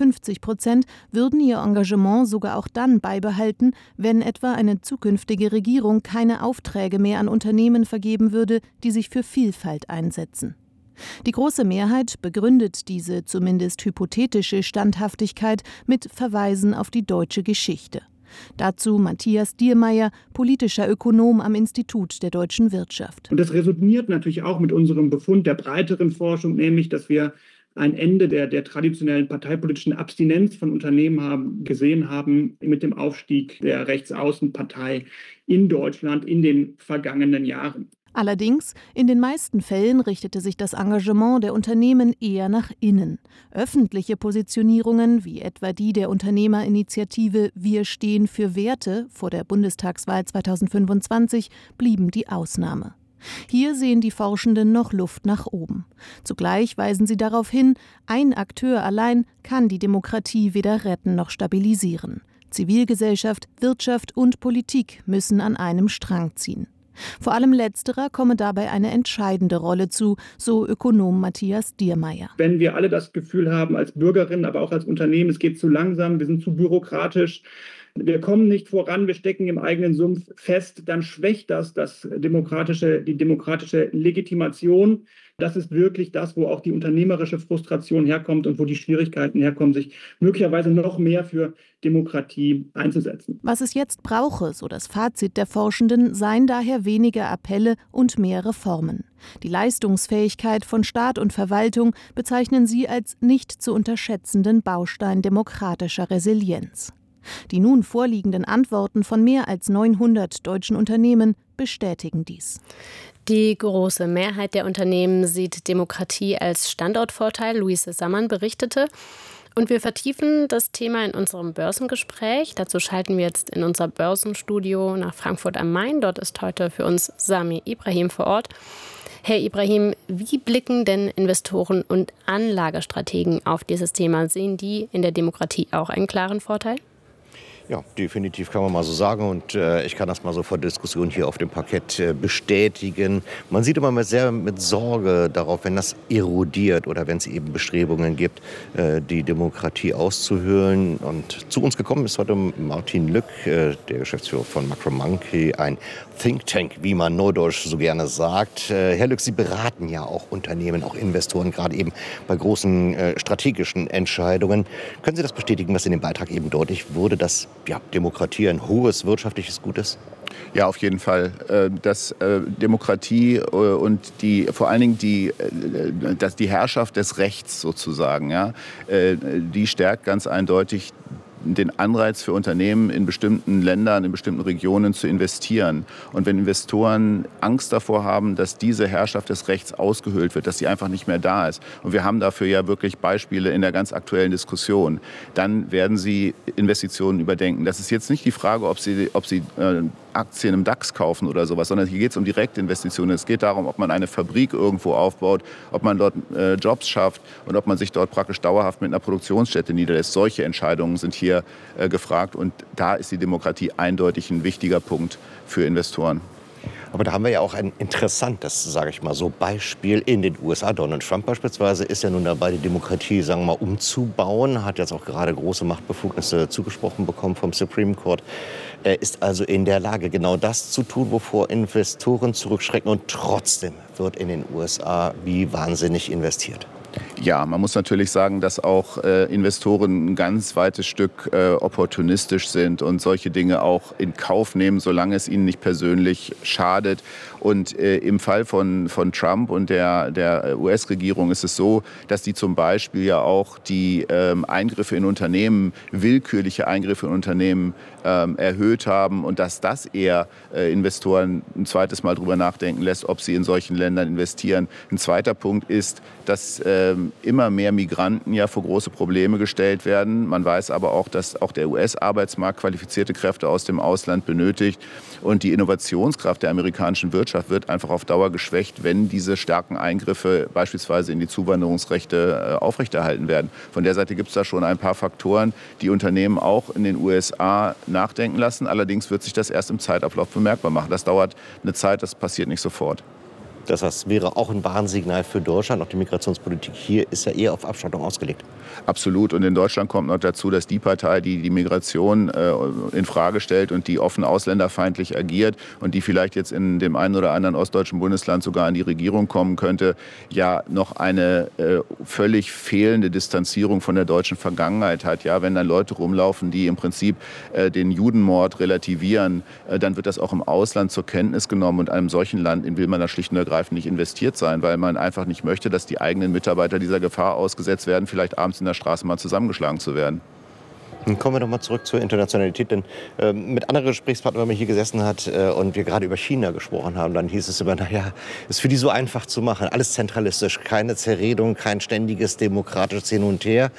57% würden ihr Engagement sogar auch dann beibehalten, wenn etwa eine zukünftige Regierung keine Aufträge mehr an Unternehmen vergeben würde, die sich für Vielfalt einsetzen. Die große Mehrheit begründet diese zumindest hypothetische Standhaftigkeit mit Verweisen auf die deutsche Geschichte. Dazu Matthias Diermeier, politischer Ökonom am Institut der deutschen Wirtschaft. Und das resoniert natürlich auch mit unserem Befund der breiteren Forschung, nämlich, dass wir ein Ende der traditionellen parteipolitischen Abstinenz von Unternehmen gesehen haben mit dem Aufstieg der Rechtsaußenpartei in Deutschland in den vergangenen Jahren. Allerdings, in den meisten Fällen richtete sich das Engagement der Unternehmen eher nach innen. Öffentliche Positionierungen, wie etwa die der Unternehmerinitiative Wir stehen für Werte vor der Bundestagswahl 2025, blieben die Ausnahme. Hier sehen die Forschenden noch Luft nach oben. Zugleich weisen sie darauf hin, ein Akteur allein kann die Demokratie weder retten noch stabilisieren. Zivilgesellschaft, Wirtschaft und Politik müssen an einem Strang ziehen. Vor allem letzterer komme dabei eine entscheidende Rolle zu, so Ökonom Matthias Diermeier. Wenn wir alle das Gefühl haben, als Bürgerinnen, aber auch als Unternehmen, es geht zu langsam, wir sind zu bürokratisch, wir kommen nicht voran, wir stecken im eigenen Sumpf fest, dann schwächt das die demokratische Legitimation. Das ist wirklich das, wo auch die unternehmerische Frustration herkommt und wo die Schwierigkeiten herkommen, sich möglicherweise noch mehr für Demokratie einzusetzen. Was es jetzt brauche, so das Fazit der Forschenden, seien daher weniger Appelle und mehr Reformen. Die Leistungsfähigkeit von Staat und Verwaltung bezeichnen sie als nicht zu unterschätzenden Baustein demokratischer Resilienz. Die nun vorliegenden Antworten von mehr als 900 deutschen Unternehmen bestätigen dies. Die große Mehrheit der Unternehmen sieht Demokratie als Standortvorteil, Luise Sammann berichtete. Und wir vertiefen das Thema in unserem Börsengespräch. Dazu schalten wir jetzt in unser Börsenstudio nach Frankfurt am Main. Dort ist heute für uns Sami Ibrahim vor Ort. Herr Ibrahim, wie blicken denn Investoren und Anlagestrategen auf dieses Thema? Sehen die in der Demokratie auch einen klaren Vorteil? Ja, definitiv kann man mal so sagen und ich kann das mal so vor Diskussion hier auf dem Parkett bestätigen. Man sieht immer sehr mit Sorge darauf, wenn das erodiert oder wenn es eben Bestrebungen gibt, die Demokratie auszuhöhlen. Und zu uns gekommen ist heute Martin Lück, der Geschäftsführer von Macro Monkey, ein Think Tank, wie man neudeutsch so gerne sagt. Herr Lück, Sie beraten ja auch Unternehmen, auch Investoren, gerade eben bei großen strategischen Entscheidungen. Können Sie das bestätigen, was in dem Beitrag eben deutlich wurde, dass Demokratie ein hohes wirtschaftliches Gut ist? Ja, auf jeden Fall. Dass Demokratie und vor allen Dingen die Herrschaft des Rechts sozusagen, die stärkt ganz eindeutig den Anreiz für Unternehmen in bestimmten Ländern, in bestimmten Regionen zu investieren. Und wenn Investoren Angst davor haben, dass diese Herrschaft des Rechts ausgehöhlt wird, dass sie einfach nicht mehr da ist, und wir haben dafür ja wirklich Beispiele in der ganz aktuellen Diskussion, dann werden sie Investitionen überdenken. Das ist jetzt nicht die Frage, ob sie Aktien im DAX kaufen oder sowas, sondern hier geht es um Direktinvestitionen. Es geht darum, ob man eine Fabrik irgendwo aufbaut, ob man dort Jobs schafft und ob man sich dort praktisch dauerhaft mit einer Produktionsstätte niederlässt. Solche Entscheidungen sind hier gefragt und da ist die Demokratie eindeutig ein wichtiger Punkt für Investoren. Aber da haben wir ja auch ein interessantes, sage ich mal so, Beispiel in den USA. Donald Trump beispielsweise ist ja nun dabei, die Demokratie, sagen wir mal, umzubauen. Hat jetzt auch gerade große Machtbefugnisse zugesprochen bekommen vom Supreme Court. Er ist also in der Lage, genau das zu tun, wovor Investoren zurückschrecken. Und trotzdem wird in den USA wie wahnsinnig investiert. Ja, man muss natürlich sagen, dass auch Investoren ein ganz weites Stück opportunistisch sind und solche Dinge auch in Kauf nehmen, solange es ihnen nicht persönlich schadet. Und im Fall von Trump und der US-Regierung ist es so, dass die zum Beispiel ja auch die Eingriffe in Unternehmen, willkürliche Eingriffe in Unternehmen erhöht haben und dass das eher Investoren ein zweites Mal drüber nachdenken lässt, ob sie in solchen Ländern investieren. Ein zweiter Punkt ist, dass immer mehr Migranten ja vor große Probleme gestellt werden. Man weiß aber auch, dass auch der US-Arbeitsmarkt qualifizierte Kräfte aus dem Ausland benötigt. Und die Innovationskraft der amerikanischen Wirtschaft wird einfach auf Dauer geschwächt, wenn diese starken Eingriffe beispielsweise in die Zuwanderungsrechte aufrechterhalten werden. Von der Seite gibt es da schon ein paar Faktoren, die Unternehmen auch in den USA nachdenken lassen. Allerdings wird sich das erst im Zeitablauf bemerkbar machen. Das dauert eine Zeit, das passiert nicht sofort. Das wäre auch ein Warnsignal für Deutschland. Auch die Migrationspolitik hier ist ja eher auf Abschottung ausgelegt. Absolut. Und in Deutschland kommt noch dazu, dass die Partei, die die Migration in Frage stellt und die offen ausländerfeindlich agiert und die vielleicht jetzt in dem einen oder anderen ostdeutschen Bundesland sogar an die Regierung kommen könnte, ja noch eine völlig fehlende Distanzierung von der deutschen Vergangenheit hat. Ja, wenn dann Leute rumlaufen, die im Prinzip den Judenmord relativieren, dann wird das auch im Ausland zur Kenntnis genommen. Und einem solchen Land will man da schlicht und ergreifend nicht investiert sein, weil man einfach nicht möchte, dass die eigenen Mitarbeiter dieser Gefahr ausgesetzt werden, vielleicht abends in der Straße mal zusammengeschlagen zu werden. Dann kommen wir noch mal zurück zur Internationalität, denn mit anderen Gesprächspartnern, wenn man hier gesessen hat und wir gerade über China gesprochen haben, dann hieß es immer, naja, ist für die so einfach zu machen, alles zentralistisch, keine Zerredung, kein ständiges demokratisches Hin und Her.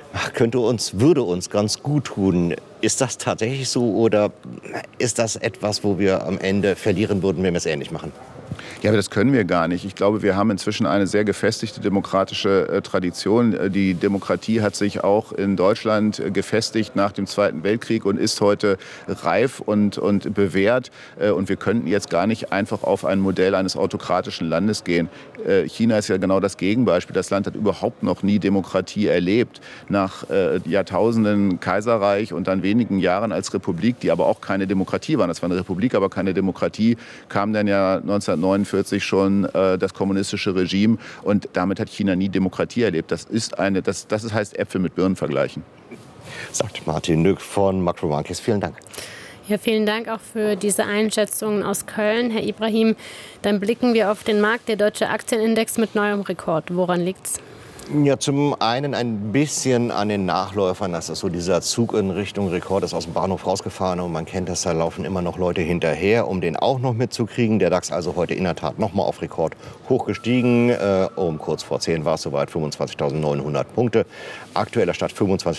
Würde uns ganz gut tun. Ist das tatsächlich so oder ist das etwas, wo wir am Ende verlieren würden, wenn wir es ähnlich machen? Ja, aber das können wir gar nicht. Ich glaube, wir haben inzwischen eine sehr gefestigte demokratische Tradition. Die Demokratie hat sich auch in Deutschland gefestigt nach dem Zweiten Weltkrieg und ist heute reif und bewährt. Und wir könnten jetzt gar nicht einfach auf ein Modell eines autokratischen Landes gehen. China ist ja genau das Gegenbeispiel. Das Land hat überhaupt noch nie Demokratie erlebt. Nach Jahrtausenden Kaiserreich und dann wenigen Jahren als Republik, die aber auch keine Demokratie waren. Das war eine Republik, aber keine Demokratie, kam dann ja 1949 schon das kommunistische Regime. Und damit hat China nie Demokratie erlebt. Das heißt Äpfel mit Birnen vergleichen. Sagt Martin Nück von Makro Markets. Vielen Dank. Ja, vielen Dank auch für diese Einschätzungen aus Köln, Herr Ibrahim. Dann blicken wir auf den Markt. Der deutsche Aktienindex mit neuem Rekord. Woran liegt's? Ja, zum einen ein bisschen an den Nachläufern. Das ist so dieser Zug in Richtung Rekord, ist aus dem Bahnhof rausgefahren und man kennt das, da laufen immer noch Leute hinterher, um den auch noch mitzukriegen. Der DAX also heute in der Tat nochmal auf Rekord hochgestiegen. Um kurz vor 10 war es soweit 25.900 Punkte. Aktueller Stand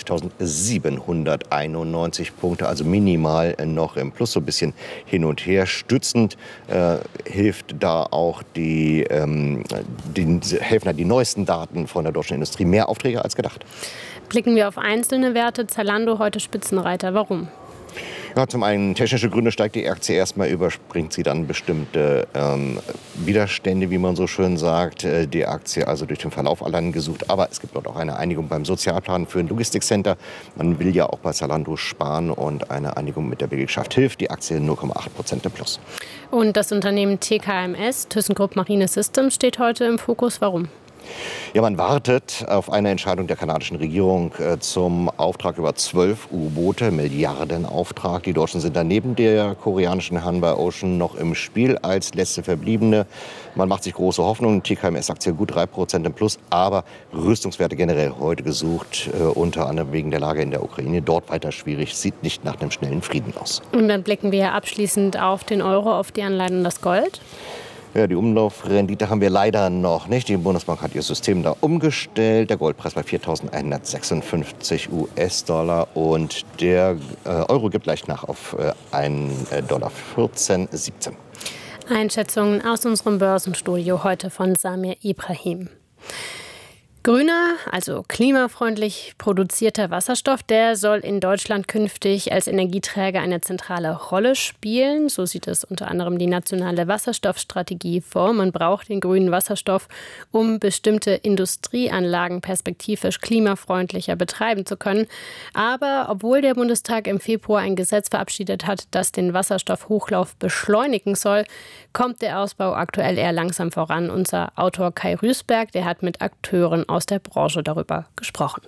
25.791 Punkte, also minimal noch im Plus, so ein bisschen hin und her. Stützend hilft da auch helfen da die neuesten Daten von der deutschen Industrie. Mehr Aufträge als gedacht. Blicken wir auf einzelne Werte. Zalando heute Spitzenreiter. Warum? Ja, zum einen technische Gründe, steigt die Aktie erstmal, überspringt sie dann bestimmte Widerstände, wie man so schön sagt. Die Aktie also durch den Verlauf allein gesucht. Aber es gibt dort auch eine Einigung beim Sozialplan für ein Logistikcenter. Man will ja auch bei Zalando sparen und eine Einigung mit der Belegschaft hilft. Die Aktie 0,8% im Plus. Und das Unternehmen TKMS, ThyssenKrupp Marine Systems, steht heute im Fokus. Warum? Ja, man wartet auf eine Entscheidung der kanadischen Regierung zum Auftrag über 12 U-Boote, Milliardenauftrag. Die Deutschen sind dann neben der koreanischen Hanwha Ocean noch im Spiel als letzte Verbliebene. Man macht sich große Hoffnungen. TKMS-Aktie gut 3% im Plus, aber Rüstungswerte generell heute gesucht, unter anderem wegen der Lage in der Ukraine. Dort weiter schwierig, sieht nicht nach einem schnellen Frieden aus. Und dann blicken wir abschließend auf den Euro, auf die Anleihen und das Gold. Ja, die Umlaufrendite haben wir leider noch nicht. Die Bundesbank hat ihr System da umgestellt. Der Goldpreis bei 4.156 US-Dollar und der Euro gibt leicht nach auf $1,1417. Einschätzungen aus unserem Börsenstudio heute von Samir Ibrahim. Grüner, also klimafreundlich produzierter Wasserstoff, der soll in Deutschland künftig als Energieträger eine zentrale Rolle spielen. So sieht es unter anderem die nationale Wasserstoffstrategie vor. Man braucht den grünen Wasserstoff, um bestimmte Industrieanlagen perspektivisch klimafreundlicher betreiben zu können. Aber obwohl der Bundestag im Februar ein Gesetz verabschiedet hat, das den Wasserstoffhochlauf beschleunigen soll, kommt der Ausbau aktuell eher langsam voran. Unser Autor Kai Rüßberg, der hat mit Akteuren aus der Branche darüber gesprochen.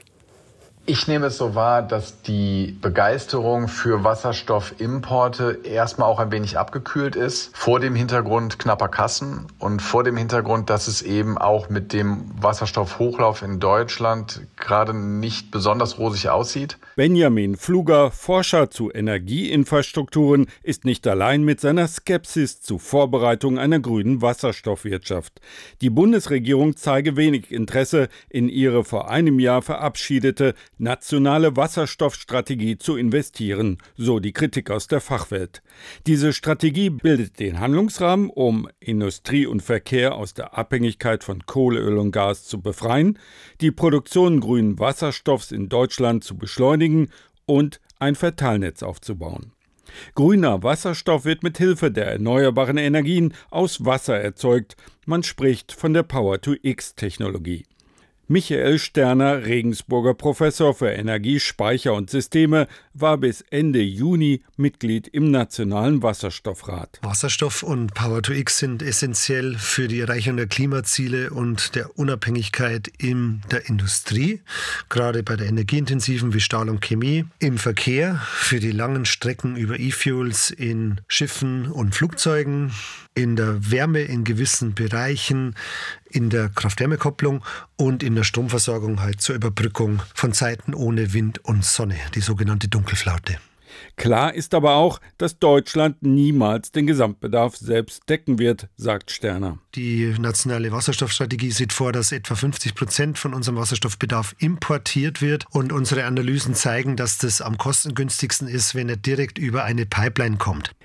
Ich nehme es so wahr, dass die Begeisterung für Wasserstoffimporte erstmal auch ein wenig abgekühlt ist, vor dem Hintergrund knapper Kassen und vor dem Hintergrund, dass es eben auch mit dem Wasserstoffhochlauf in Deutschland gerade nicht besonders rosig aussieht. Benjamin Pfluger, Forscher zu Energieinfrastrukturen, ist nicht allein mit seiner Skepsis zu Vorbereitung einer grünen Wasserstoffwirtschaft. Die Bundesregierung zeige wenig Interesse, in ihre vor einem Jahr verabschiedete nationale Wasserstoffstrategie zu investieren, so die Kritik aus der Fachwelt. Diese Strategie bildet den Handlungsrahmen, um Industrie und Verkehr aus der Abhängigkeit von Kohle, Öl und Gas zu befreien, die Produktion grünen Wasserstoffs in Deutschland zu beschleunigen und ein Verteilnetz aufzubauen. Grüner Wasserstoff wird mit Hilfe der erneuerbaren Energien aus Wasser erzeugt. Man spricht von der Power-to-X-Technologie. Michael Sterner, Regensburger Professor für Energie, Speicher und Systeme, war bis Ende Juni Mitglied im Nationalen Wasserstoffrat. Wasserstoff und Power-to-X sind essentiell für die Erreichung der Klimaziele und der Unabhängigkeit in der Industrie, gerade bei der energieintensiven wie Stahl und Chemie, im Verkehr, für die langen Strecken über E-Fuels in Schiffen und Flugzeugen, in der Wärme in gewissen Bereichen, in der Kraft-Wärme-Kopplung und in der Stromversorgung halt zur Überbrückung von Zeiten ohne Wind und Sonne, die sogenannte Dunkelflaute. Klar ist aber auch, dass Deutschland niemals den Gesamtbedarf selbst decken wird, sagt Sterner. Die nationale Wasserstoffstrategie sieht vor, dass etwa 50% von unserem Wasserstoffbedarf importiert wird. Und unsere Analysen zeigen, dass das am kostengünstigsten ist, wenn er direkt über eine Pipeline kommt.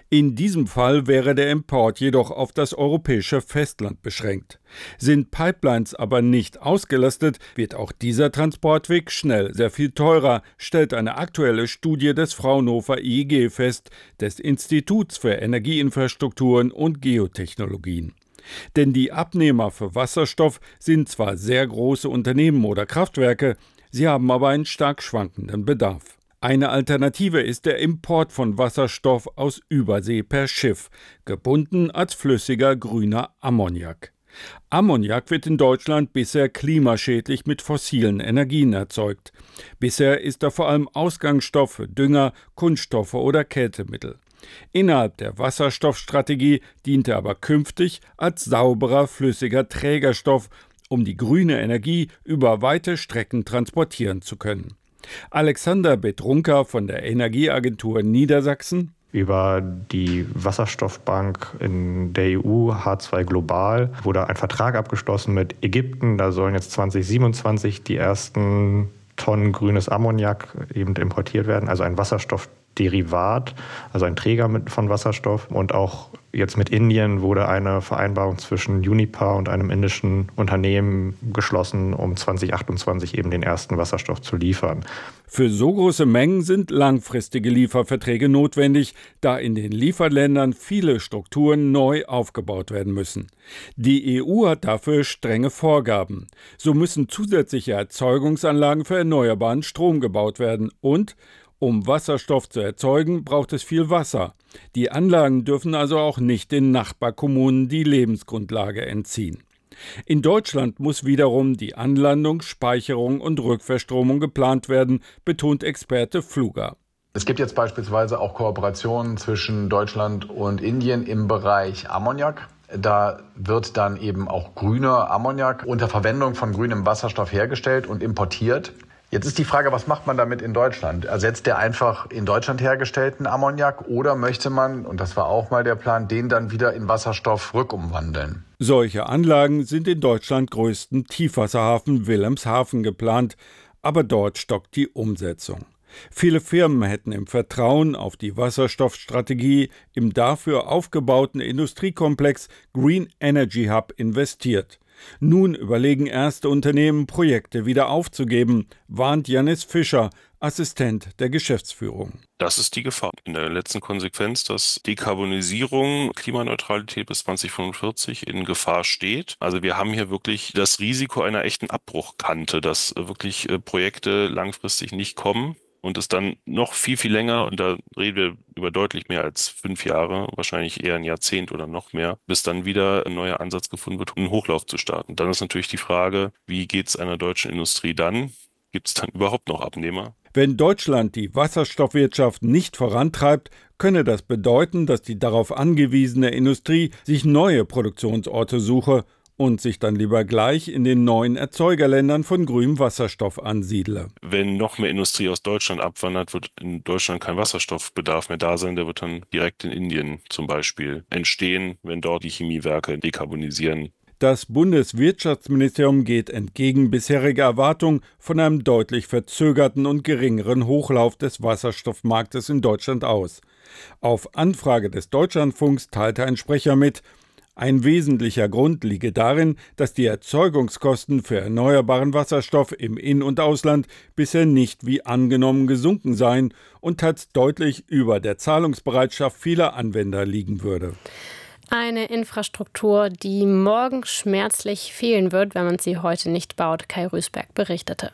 In diesem Fall wäre der Import jedoch auf das europäische Festland beschränkt. Sind Pipelines aber nicht ausgelastet, wird auch dieser Transportweg schnell sehr viel teurer, stellt eine aktuelle Studie des Fraunhofer IEG fest, des Instituts für Energieinfrastrukturen und Geotechnologien. Denn die Abnehmer für Wasserstoff sind zwar sehr große Unternehmen oder Kraftwerke, sie haben aber einen stark schwankenden Bedarf. Eine Alternative ist der Import von Wasserstoff aus Übersee per Schiff, gebunden als flüssiger grüner Ammoniak. Ammoniak wird in Deutschland bisher klimaschädlich mit fossilen Energien erzeugt. Bisher ist er vor allem Ausgangsstoff für Dünger, Kunststoffe oder Kältemittel. Innerhalb der Wasserstoffstrategie dient er aber künftig als sauberer, flüssiger Trägerstoff, um die grüne Energie über weite Strecken transportieren zu können. Alexander Bedrunka von der Energieagentur Niedersachsen: Über die Wasserstoffbank in der EU, H2 Global, wurde ein Vertrag abgeschlossen mit Ägypten. Da sollen jetzt 2027 die ersten Tonnen grünes Ammoniak eben importiert werden, also ein Wasserstoffderivat, also ein Träger von Wasserstoff. Und auch jetzt mit Indien wurde eine Vereinbarung zwischen Uniper und einem indischen Unternehmen geschlossen, um 2028 eben den ersten Wasserstoff zu liefern. Für so große Mengen sind langfristige Lieferverträge notwendig, da in den Lieferländern viele Strukturen neu aufgebaut werden müssen. Die EU hat dafür strenge Vorgaben. So müssen zusätzliche Erzeugungsanlagen für erneuerbaren Strom gebaut werden und um Wasserstoff zu erzeugen, braucht es viel Wasser. Die Anlagen dürfen also auch nicht den Nachbarkommunen die Lebensgrundlage entziehen. In Deutschland muss wiederum die Anlandung, Speicherung und Rückverstromung geplant werden, betont Experte Pfluger. Es gibt jetzt beispielsweise auch Kooperationen zwischen Deutschland und Indien im Bereich Ammoniak. Da wird dann eben auch grüner Ammoniak unter Verwendung von grünem Wasserstoff hergestellt und importiert. Jetzt ist die Frage, was macht man damit in Deutschland? Ersetzt der einfach in Deutschland hergestellten Ammoniak oder möchte man, und das war auch mal der Plan, den dann wieder in Wasserstoff rückumwandeln? Solche Anlagen sind in Deutschland größten Tiefwasserhafen Wilhelmshaven geplant, aber dort stockt die Umsetzung. Viele Firmen hätten im Vertrauen auf die Wasserstoffstrategie im dafür aufgebauten Industriekomplex Green Energy Hub investiert. Nun überlegen erste Unternehmen, Projekte wieder aufzugeben, warnt Janis Fischer, Assistent der Geschäftsführung. Das ist die Gefahr. In der letzten Konsequenz, dass Dekarbonisierung, Klimaneutralität bis 2045 in Gefahr steht. Also wir haben hier wirklich das Risiko einer echten Abbruchkante, dass wirklich Projekte langfristig nicht kommen. Und es dann noch viel, viel länger, und da reden wir über deutlich mehr als 5 Jahre, wahrscheinlich eher ein Jahrzehnt oder noch mehr, bis dann wieder ein neuer Ansatz gefunden wird, um einen Hochlauf zu starten. Dann ist natürlich die Frage, wie geht es einer deutschen Industrie dann? Gibt es dann überhaupt noch Abnehmer? Wenn Deutschland die Wasserstoffwirtschaft nicht vorantreibt, könne das bedeuten, dass die darauf angewiesene Industrie sich neue Produktionsorte suche und sich dann lieber gleich in den neuen Erzeugerländern von grünem Wasserstoff ansiedle. Wenn noch mehr Industrie aus Deutschland abwandert, wird in Deutschland kein Wasserstoffbedarf mehr da sein. Der wird dann direkt in Indien zum Beispiel entstehen, wenn dort die Chemiewerke dekarbonisieren. Das Bundeswirtschaftsministerium geht entgegen bisheriger Erwartungen von einem deutlich verzögerten und geringeren Hochlauf des Wasserstoffmarktes in Deutschland aus. Auf Anfrage des Deutschlandfunks teilte ein Sprecher mit, ein wesentlicher Grund liege darin, dass die Erzeugungskosten für erneuerbaren Wasserstoff im In- und Ausland bisher nicht wie angenommen gesunken seien und teils deutlich über der Zahlungsbereitschaft vieler Anwender liegen würde. Eine Infrastruktur, die morgen schmerzlich fehlen wird, wenn man sie heute nicht baut, Kai Rüßberg berichtete.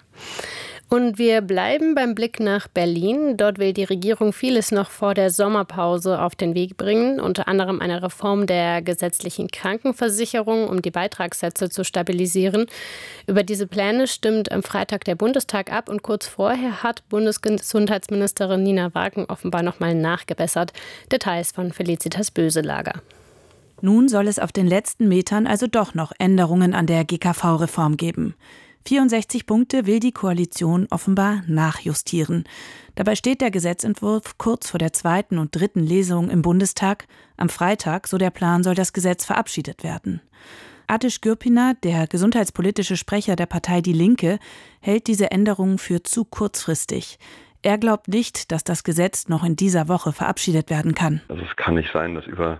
Und wir bleiben beim Blick nach Berlin. Dort will die Regierung vieles noch vor der Sommerpause auf den Weg bringen, unter anderem eine Reform der gesetzlichen Krankenversicherung, um die Beitragssätze zu stabilisieren. Über diese Pläne stimmt am Freitag der Bundestag ab und kurz vorher hat Bundesgesundheitsministerin Nina Wagen offenbar nochmal nachgebessert. Details von Felicitas Böselager. Nun soll es auf den letzten Metern also doch noch Änderungen an der GKV-Reform geben. 64 Punkte will die Koalition offenbar nachjustieren. Dabei steht der Gesetzentwurf kurz vor der 2. und 3. Lesung im Bundestag. Am Freitag, so der Plan, soll das Gesetz verabschiedet werden. Ateş Gürpınar, der gesundheitspolitische Sprecher der Partei Die Linke, hält diese Änderungen für zu kurzfristig. Er glaubt nicht, dass das Gesetz noch in dieser Woche verabschiedet werden kann. Also es kann nicht sein, dass über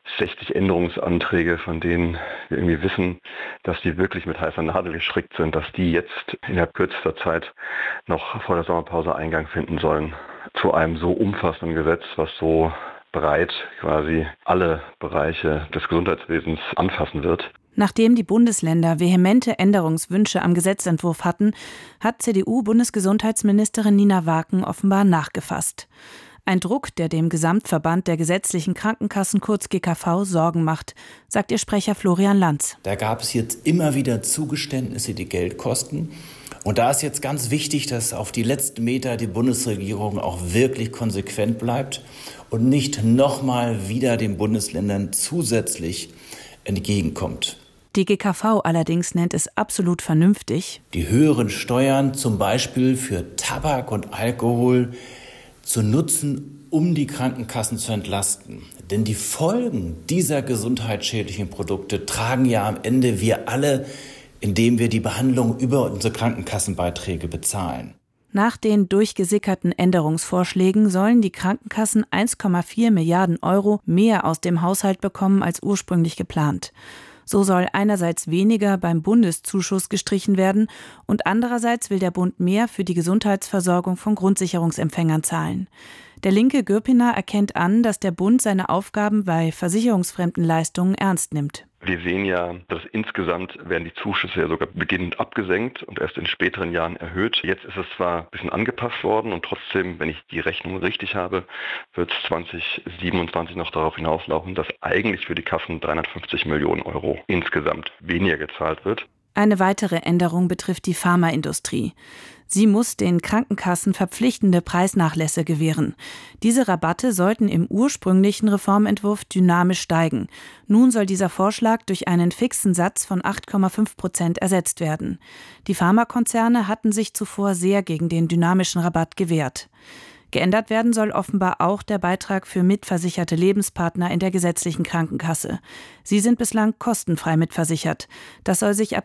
60 Änderungsanträge, von denen wir irgendwie wissen, dass die wirklich mit heißer Nadel gestrickt sind, dass die jetzt innerhalb kürzester Zeit noch vor der Sommerpause Eingang finden sollen zu einem so umfassenden Gesetz, was so breit quasi alle Bereiche des Gesundheitswesens anfassen wird. Nachdem die Bundesländer vehemente Änderungswünsche am Gesetzentwurf hatten, hat CDU-Bundesgesundheitsministerin Nina Waaken offenbar nachgefasst. Ein Druck, der dem Gesamtverband der gesetzlichen Krankenkassen, kurz GKV, Sorgen macht, sagt ihr Sprecher Florian Lanz. Da gab es jetzt immer wieder Zugeständnisse, die Geld kosten. Und da ist jetzt ganz wichtig, dass auf die letzten Meter die Bundesregierung auch wirklich konsequent bleibt und nicht nochmal wieder den Bundesländern zusätzlich entgegenkommt. Die GKV allerdings nennt es absolut vernünftig, die höheren Steuern zum Beispiel für Tabak und Alkohol zu nutzen, um die Krankenkassen zu entlasten. Denn die Folgen dieser gesundheitsschädlichen Produkte tragen ja am Ende wir alle, indem wir die Behandlung über unsere Krankenkassenbeiträge bezahlen. Nach den durchgesickerten Änderungsvorschlägen sollen die Krankenkassen 1,4 Milliarden Euro mehr aus dem Haushalt bekommen als ursprünglich geplant. So soll einerseits weniger beim Bundeszuschuss gestrichen werden und andererseits will der Bund mehr für die Gesundheitsversorgung von Grundsicherungsempfängern zahlen. Der linke Gürpiner erkennt an, dass der Bund seine Aufgaben bei versicherungsfremden Leistungen ernst nimmt. Wir sehen ja, dass insgesamt werden die Zuschüsse ja sogar beginnend abgesenkt und erst in späteren Jahren erhöht. Jetzt ist es zwar ein bisschen angepasst worden und trotzdem, wenn ich die Rechnung richtig habe, wird es 2027 noch darauf hinauslaufen, dass eigentlich für die Kassen 350 Millionen Euro insgesamt weniger gezahlt wird. Eine weitere Änderung betrifft die Pharmaindustrie. Sie muss den Krankenkassen verpflichtende Preisnachlässe gewähren. Diese Rabatte sollten im ursprünglichen Reformentwurf dynamisch steigen. Nun soll dieser Vorschlag durch einen fixen Satz von 8,5% ersetzt werden. Die Pharmakonzerne hatten sich zuvor sehr gegen den dynamischen Rabatt gewehrt. Geändert werden soll offenbar auch der Beitrag für mitversicherte Lebenspartner in der gesetzlichen Krankenkasse. Sie sind bislang kostenfrei mitversichert. Das soll sich ab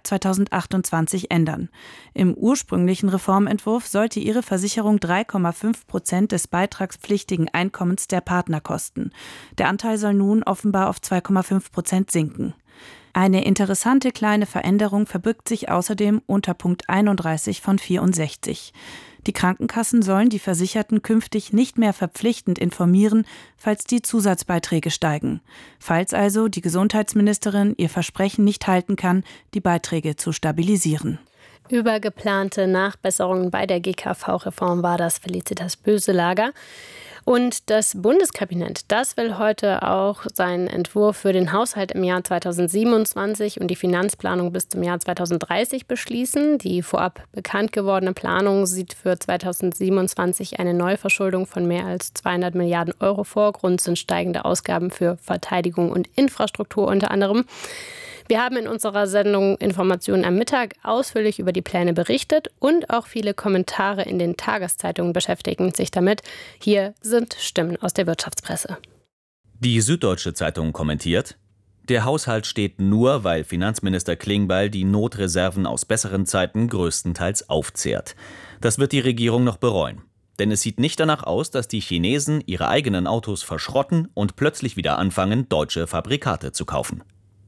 2028 ändern. Im ursprünglichen Reformentwurf sollte ihre Versicherung 3,5% des beitragspflichtigen Einkommens der Partner kosten. Der Anteil soll nun offenbar auf 2,5% sinken. Eine interessante kleine Veränderung verbirgt sich außerdem unter Punkt 31 von 64. Die Krankenkassen sollen die Versicherten künftig nicht mehr verpflichtend informieren, falls die Zusatzbeiträge steigen. Falls also die Gesundheitsministerin ihr Versprechen nicht halten kann, die Beiträge zu stabilisieren. Über geplante Nachbesserungen bei der GKV-Reform war das Felicitas Böselager. Und das Bundeskabinett, das will heute auch seinen Entwurf für den Haushalt im Jahr 2027 und die Finanzplanung bis zum Jahr 2030 beschließen. Die vorab bekannt gewordene Planung sieht für 2027 eine Neuverschuldung von mehr als 200 Milliarden Euro vor. Grund sind steigende Ausgaben für Verteidigung und Infrastruktur unter anderem. Wir haben in unserer Sendung Informationen am Mittag ausführlich über die Pläne berichtet und auch viele Kommentare in den Tageszeitungen beschäftigen sich damit. Hier sind Stimmen aus der Wirtschaftspresse. Die Süddeutsche Zeitung kommentiert: Der Haushalt steht nur, weil Finanzminister Klingbeil die Notreserven aus besseren Zeiten größtenteils aufzehrt. Das wird die Regierung noch bereuen. Denn es sieht nicht danach aus, dass die Chinesen ihre eigenen Autos verschrotten und plötzlich wieder anfangen, deutsche Fabrikate zu kaufen.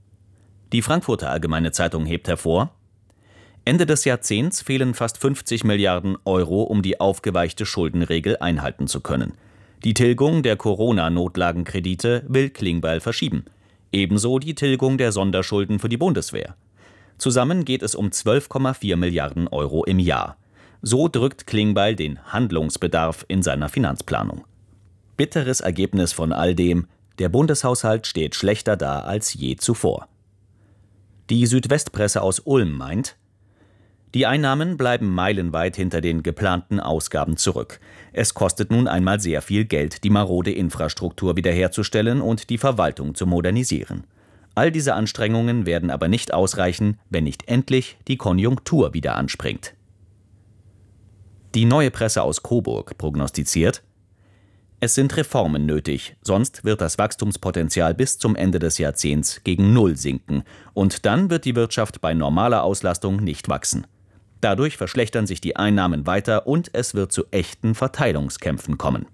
Die Frankfurter Allgemeine Zeitung hebt hervor: Ende des Jahrzehnts fehlen fast 50 Milliarden Euro, um die aufgeweichte Schuldenregel einhalten zu können. Die Tilgung der Corona-Notlagenkredite will Klingbeil verschieben. Ebenso die Tilgung der Sonderschulden für die Bundeswehr. Zusammen geht es um 12,4 Milliarden Euro im Jahr. So drückt Klingbeil den Handlungsbedarf in seiner Finanzplanung. Bitteres Ergebnis von all dem: Der Bundeshaushalt steht schlechter da als je zuvor. Die Südwestpresse aus Ulm meint: Die Einnahmen bleiben meilenweit hinter den geplanten Ausgaben zurück. Es kostet nun einmal sehr viel Geld, die marode Infrastruktur wiederherzustellen und die Verwaltung zu modernisieren. All diese Anstrengungen werden aber nicht ausreichen, wenn nicht endlich die Konjunktur wieder anspringt. Die Neue Presse aus Coburg prognostiziert: Es sind Reformen nötig, sonst wird das Wachstumspotenzial bis zum Ende des Jahrzehnts gegen Null sinken und dann wird die Wirtschaft bei normaler Auslastung nicht wachsen. Dadurch verschlechtern sich die Einnahmen weiter und es wird zu echten Verteilungskämpfen kommen.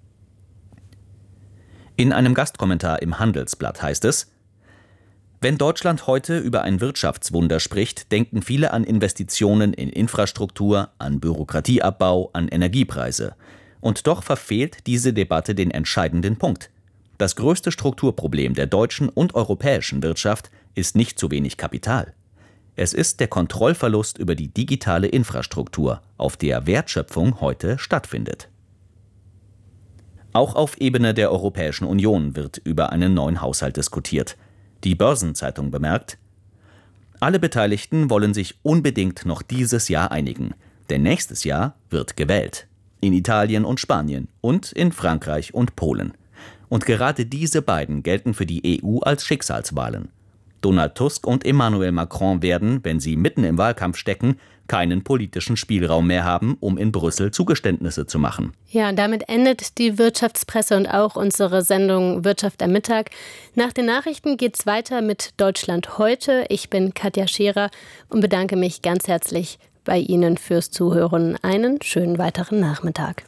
In einem Gastkommentar im Handelsblatt heißt es: Wenn Deutschland heute über ein Wirtschaftswunder spricht, denken viele an Investitionen in Infrastruktur, an Bürokratieabbau, an Energiepreise. Und doch verfehlt diese Debatte den entscheidenden Punkt. Das größte Strukturproblem der deutschen und europäischen Wirtschaft ist nicht zu wenig Kapital. Es ist der Kontrollverlust über die digitale Infrastruktur, auf der Wertschöpfung heute stattfindet. Auch auf Ebene der Europäischen Union wird über einen neuen Haushalt diskutiert. Die Börsenzeitung bemerkt: Alle Beteiligten wollen sich unbedingt noch dieses Jahr einigen, denn nächstes Jahr wird gewählt. In Italien und Spanien und in Frankreich und Polen. Und gerade diese beiden gelten für die EU als Schicksalswahlen. Donald Tusk und Emmanuel Macron werden, wenn sie mitten im Wahlkampf stecken, keinen politischen Spielraum mehr haben, um in Brüssel Zugeständnisse zu machen. Ja, und damit endet die Wirtschaftspresse und auch unsere Sendung Wirtschaft am Mittag. Nach den Nachrichten geht's weiter mit Deutschland heute. Ich bin Katja Scherer und bedanke mich ganz herzlich bei Ihnen fürs Zuhören. Einen schönen weiteren Nachmittag.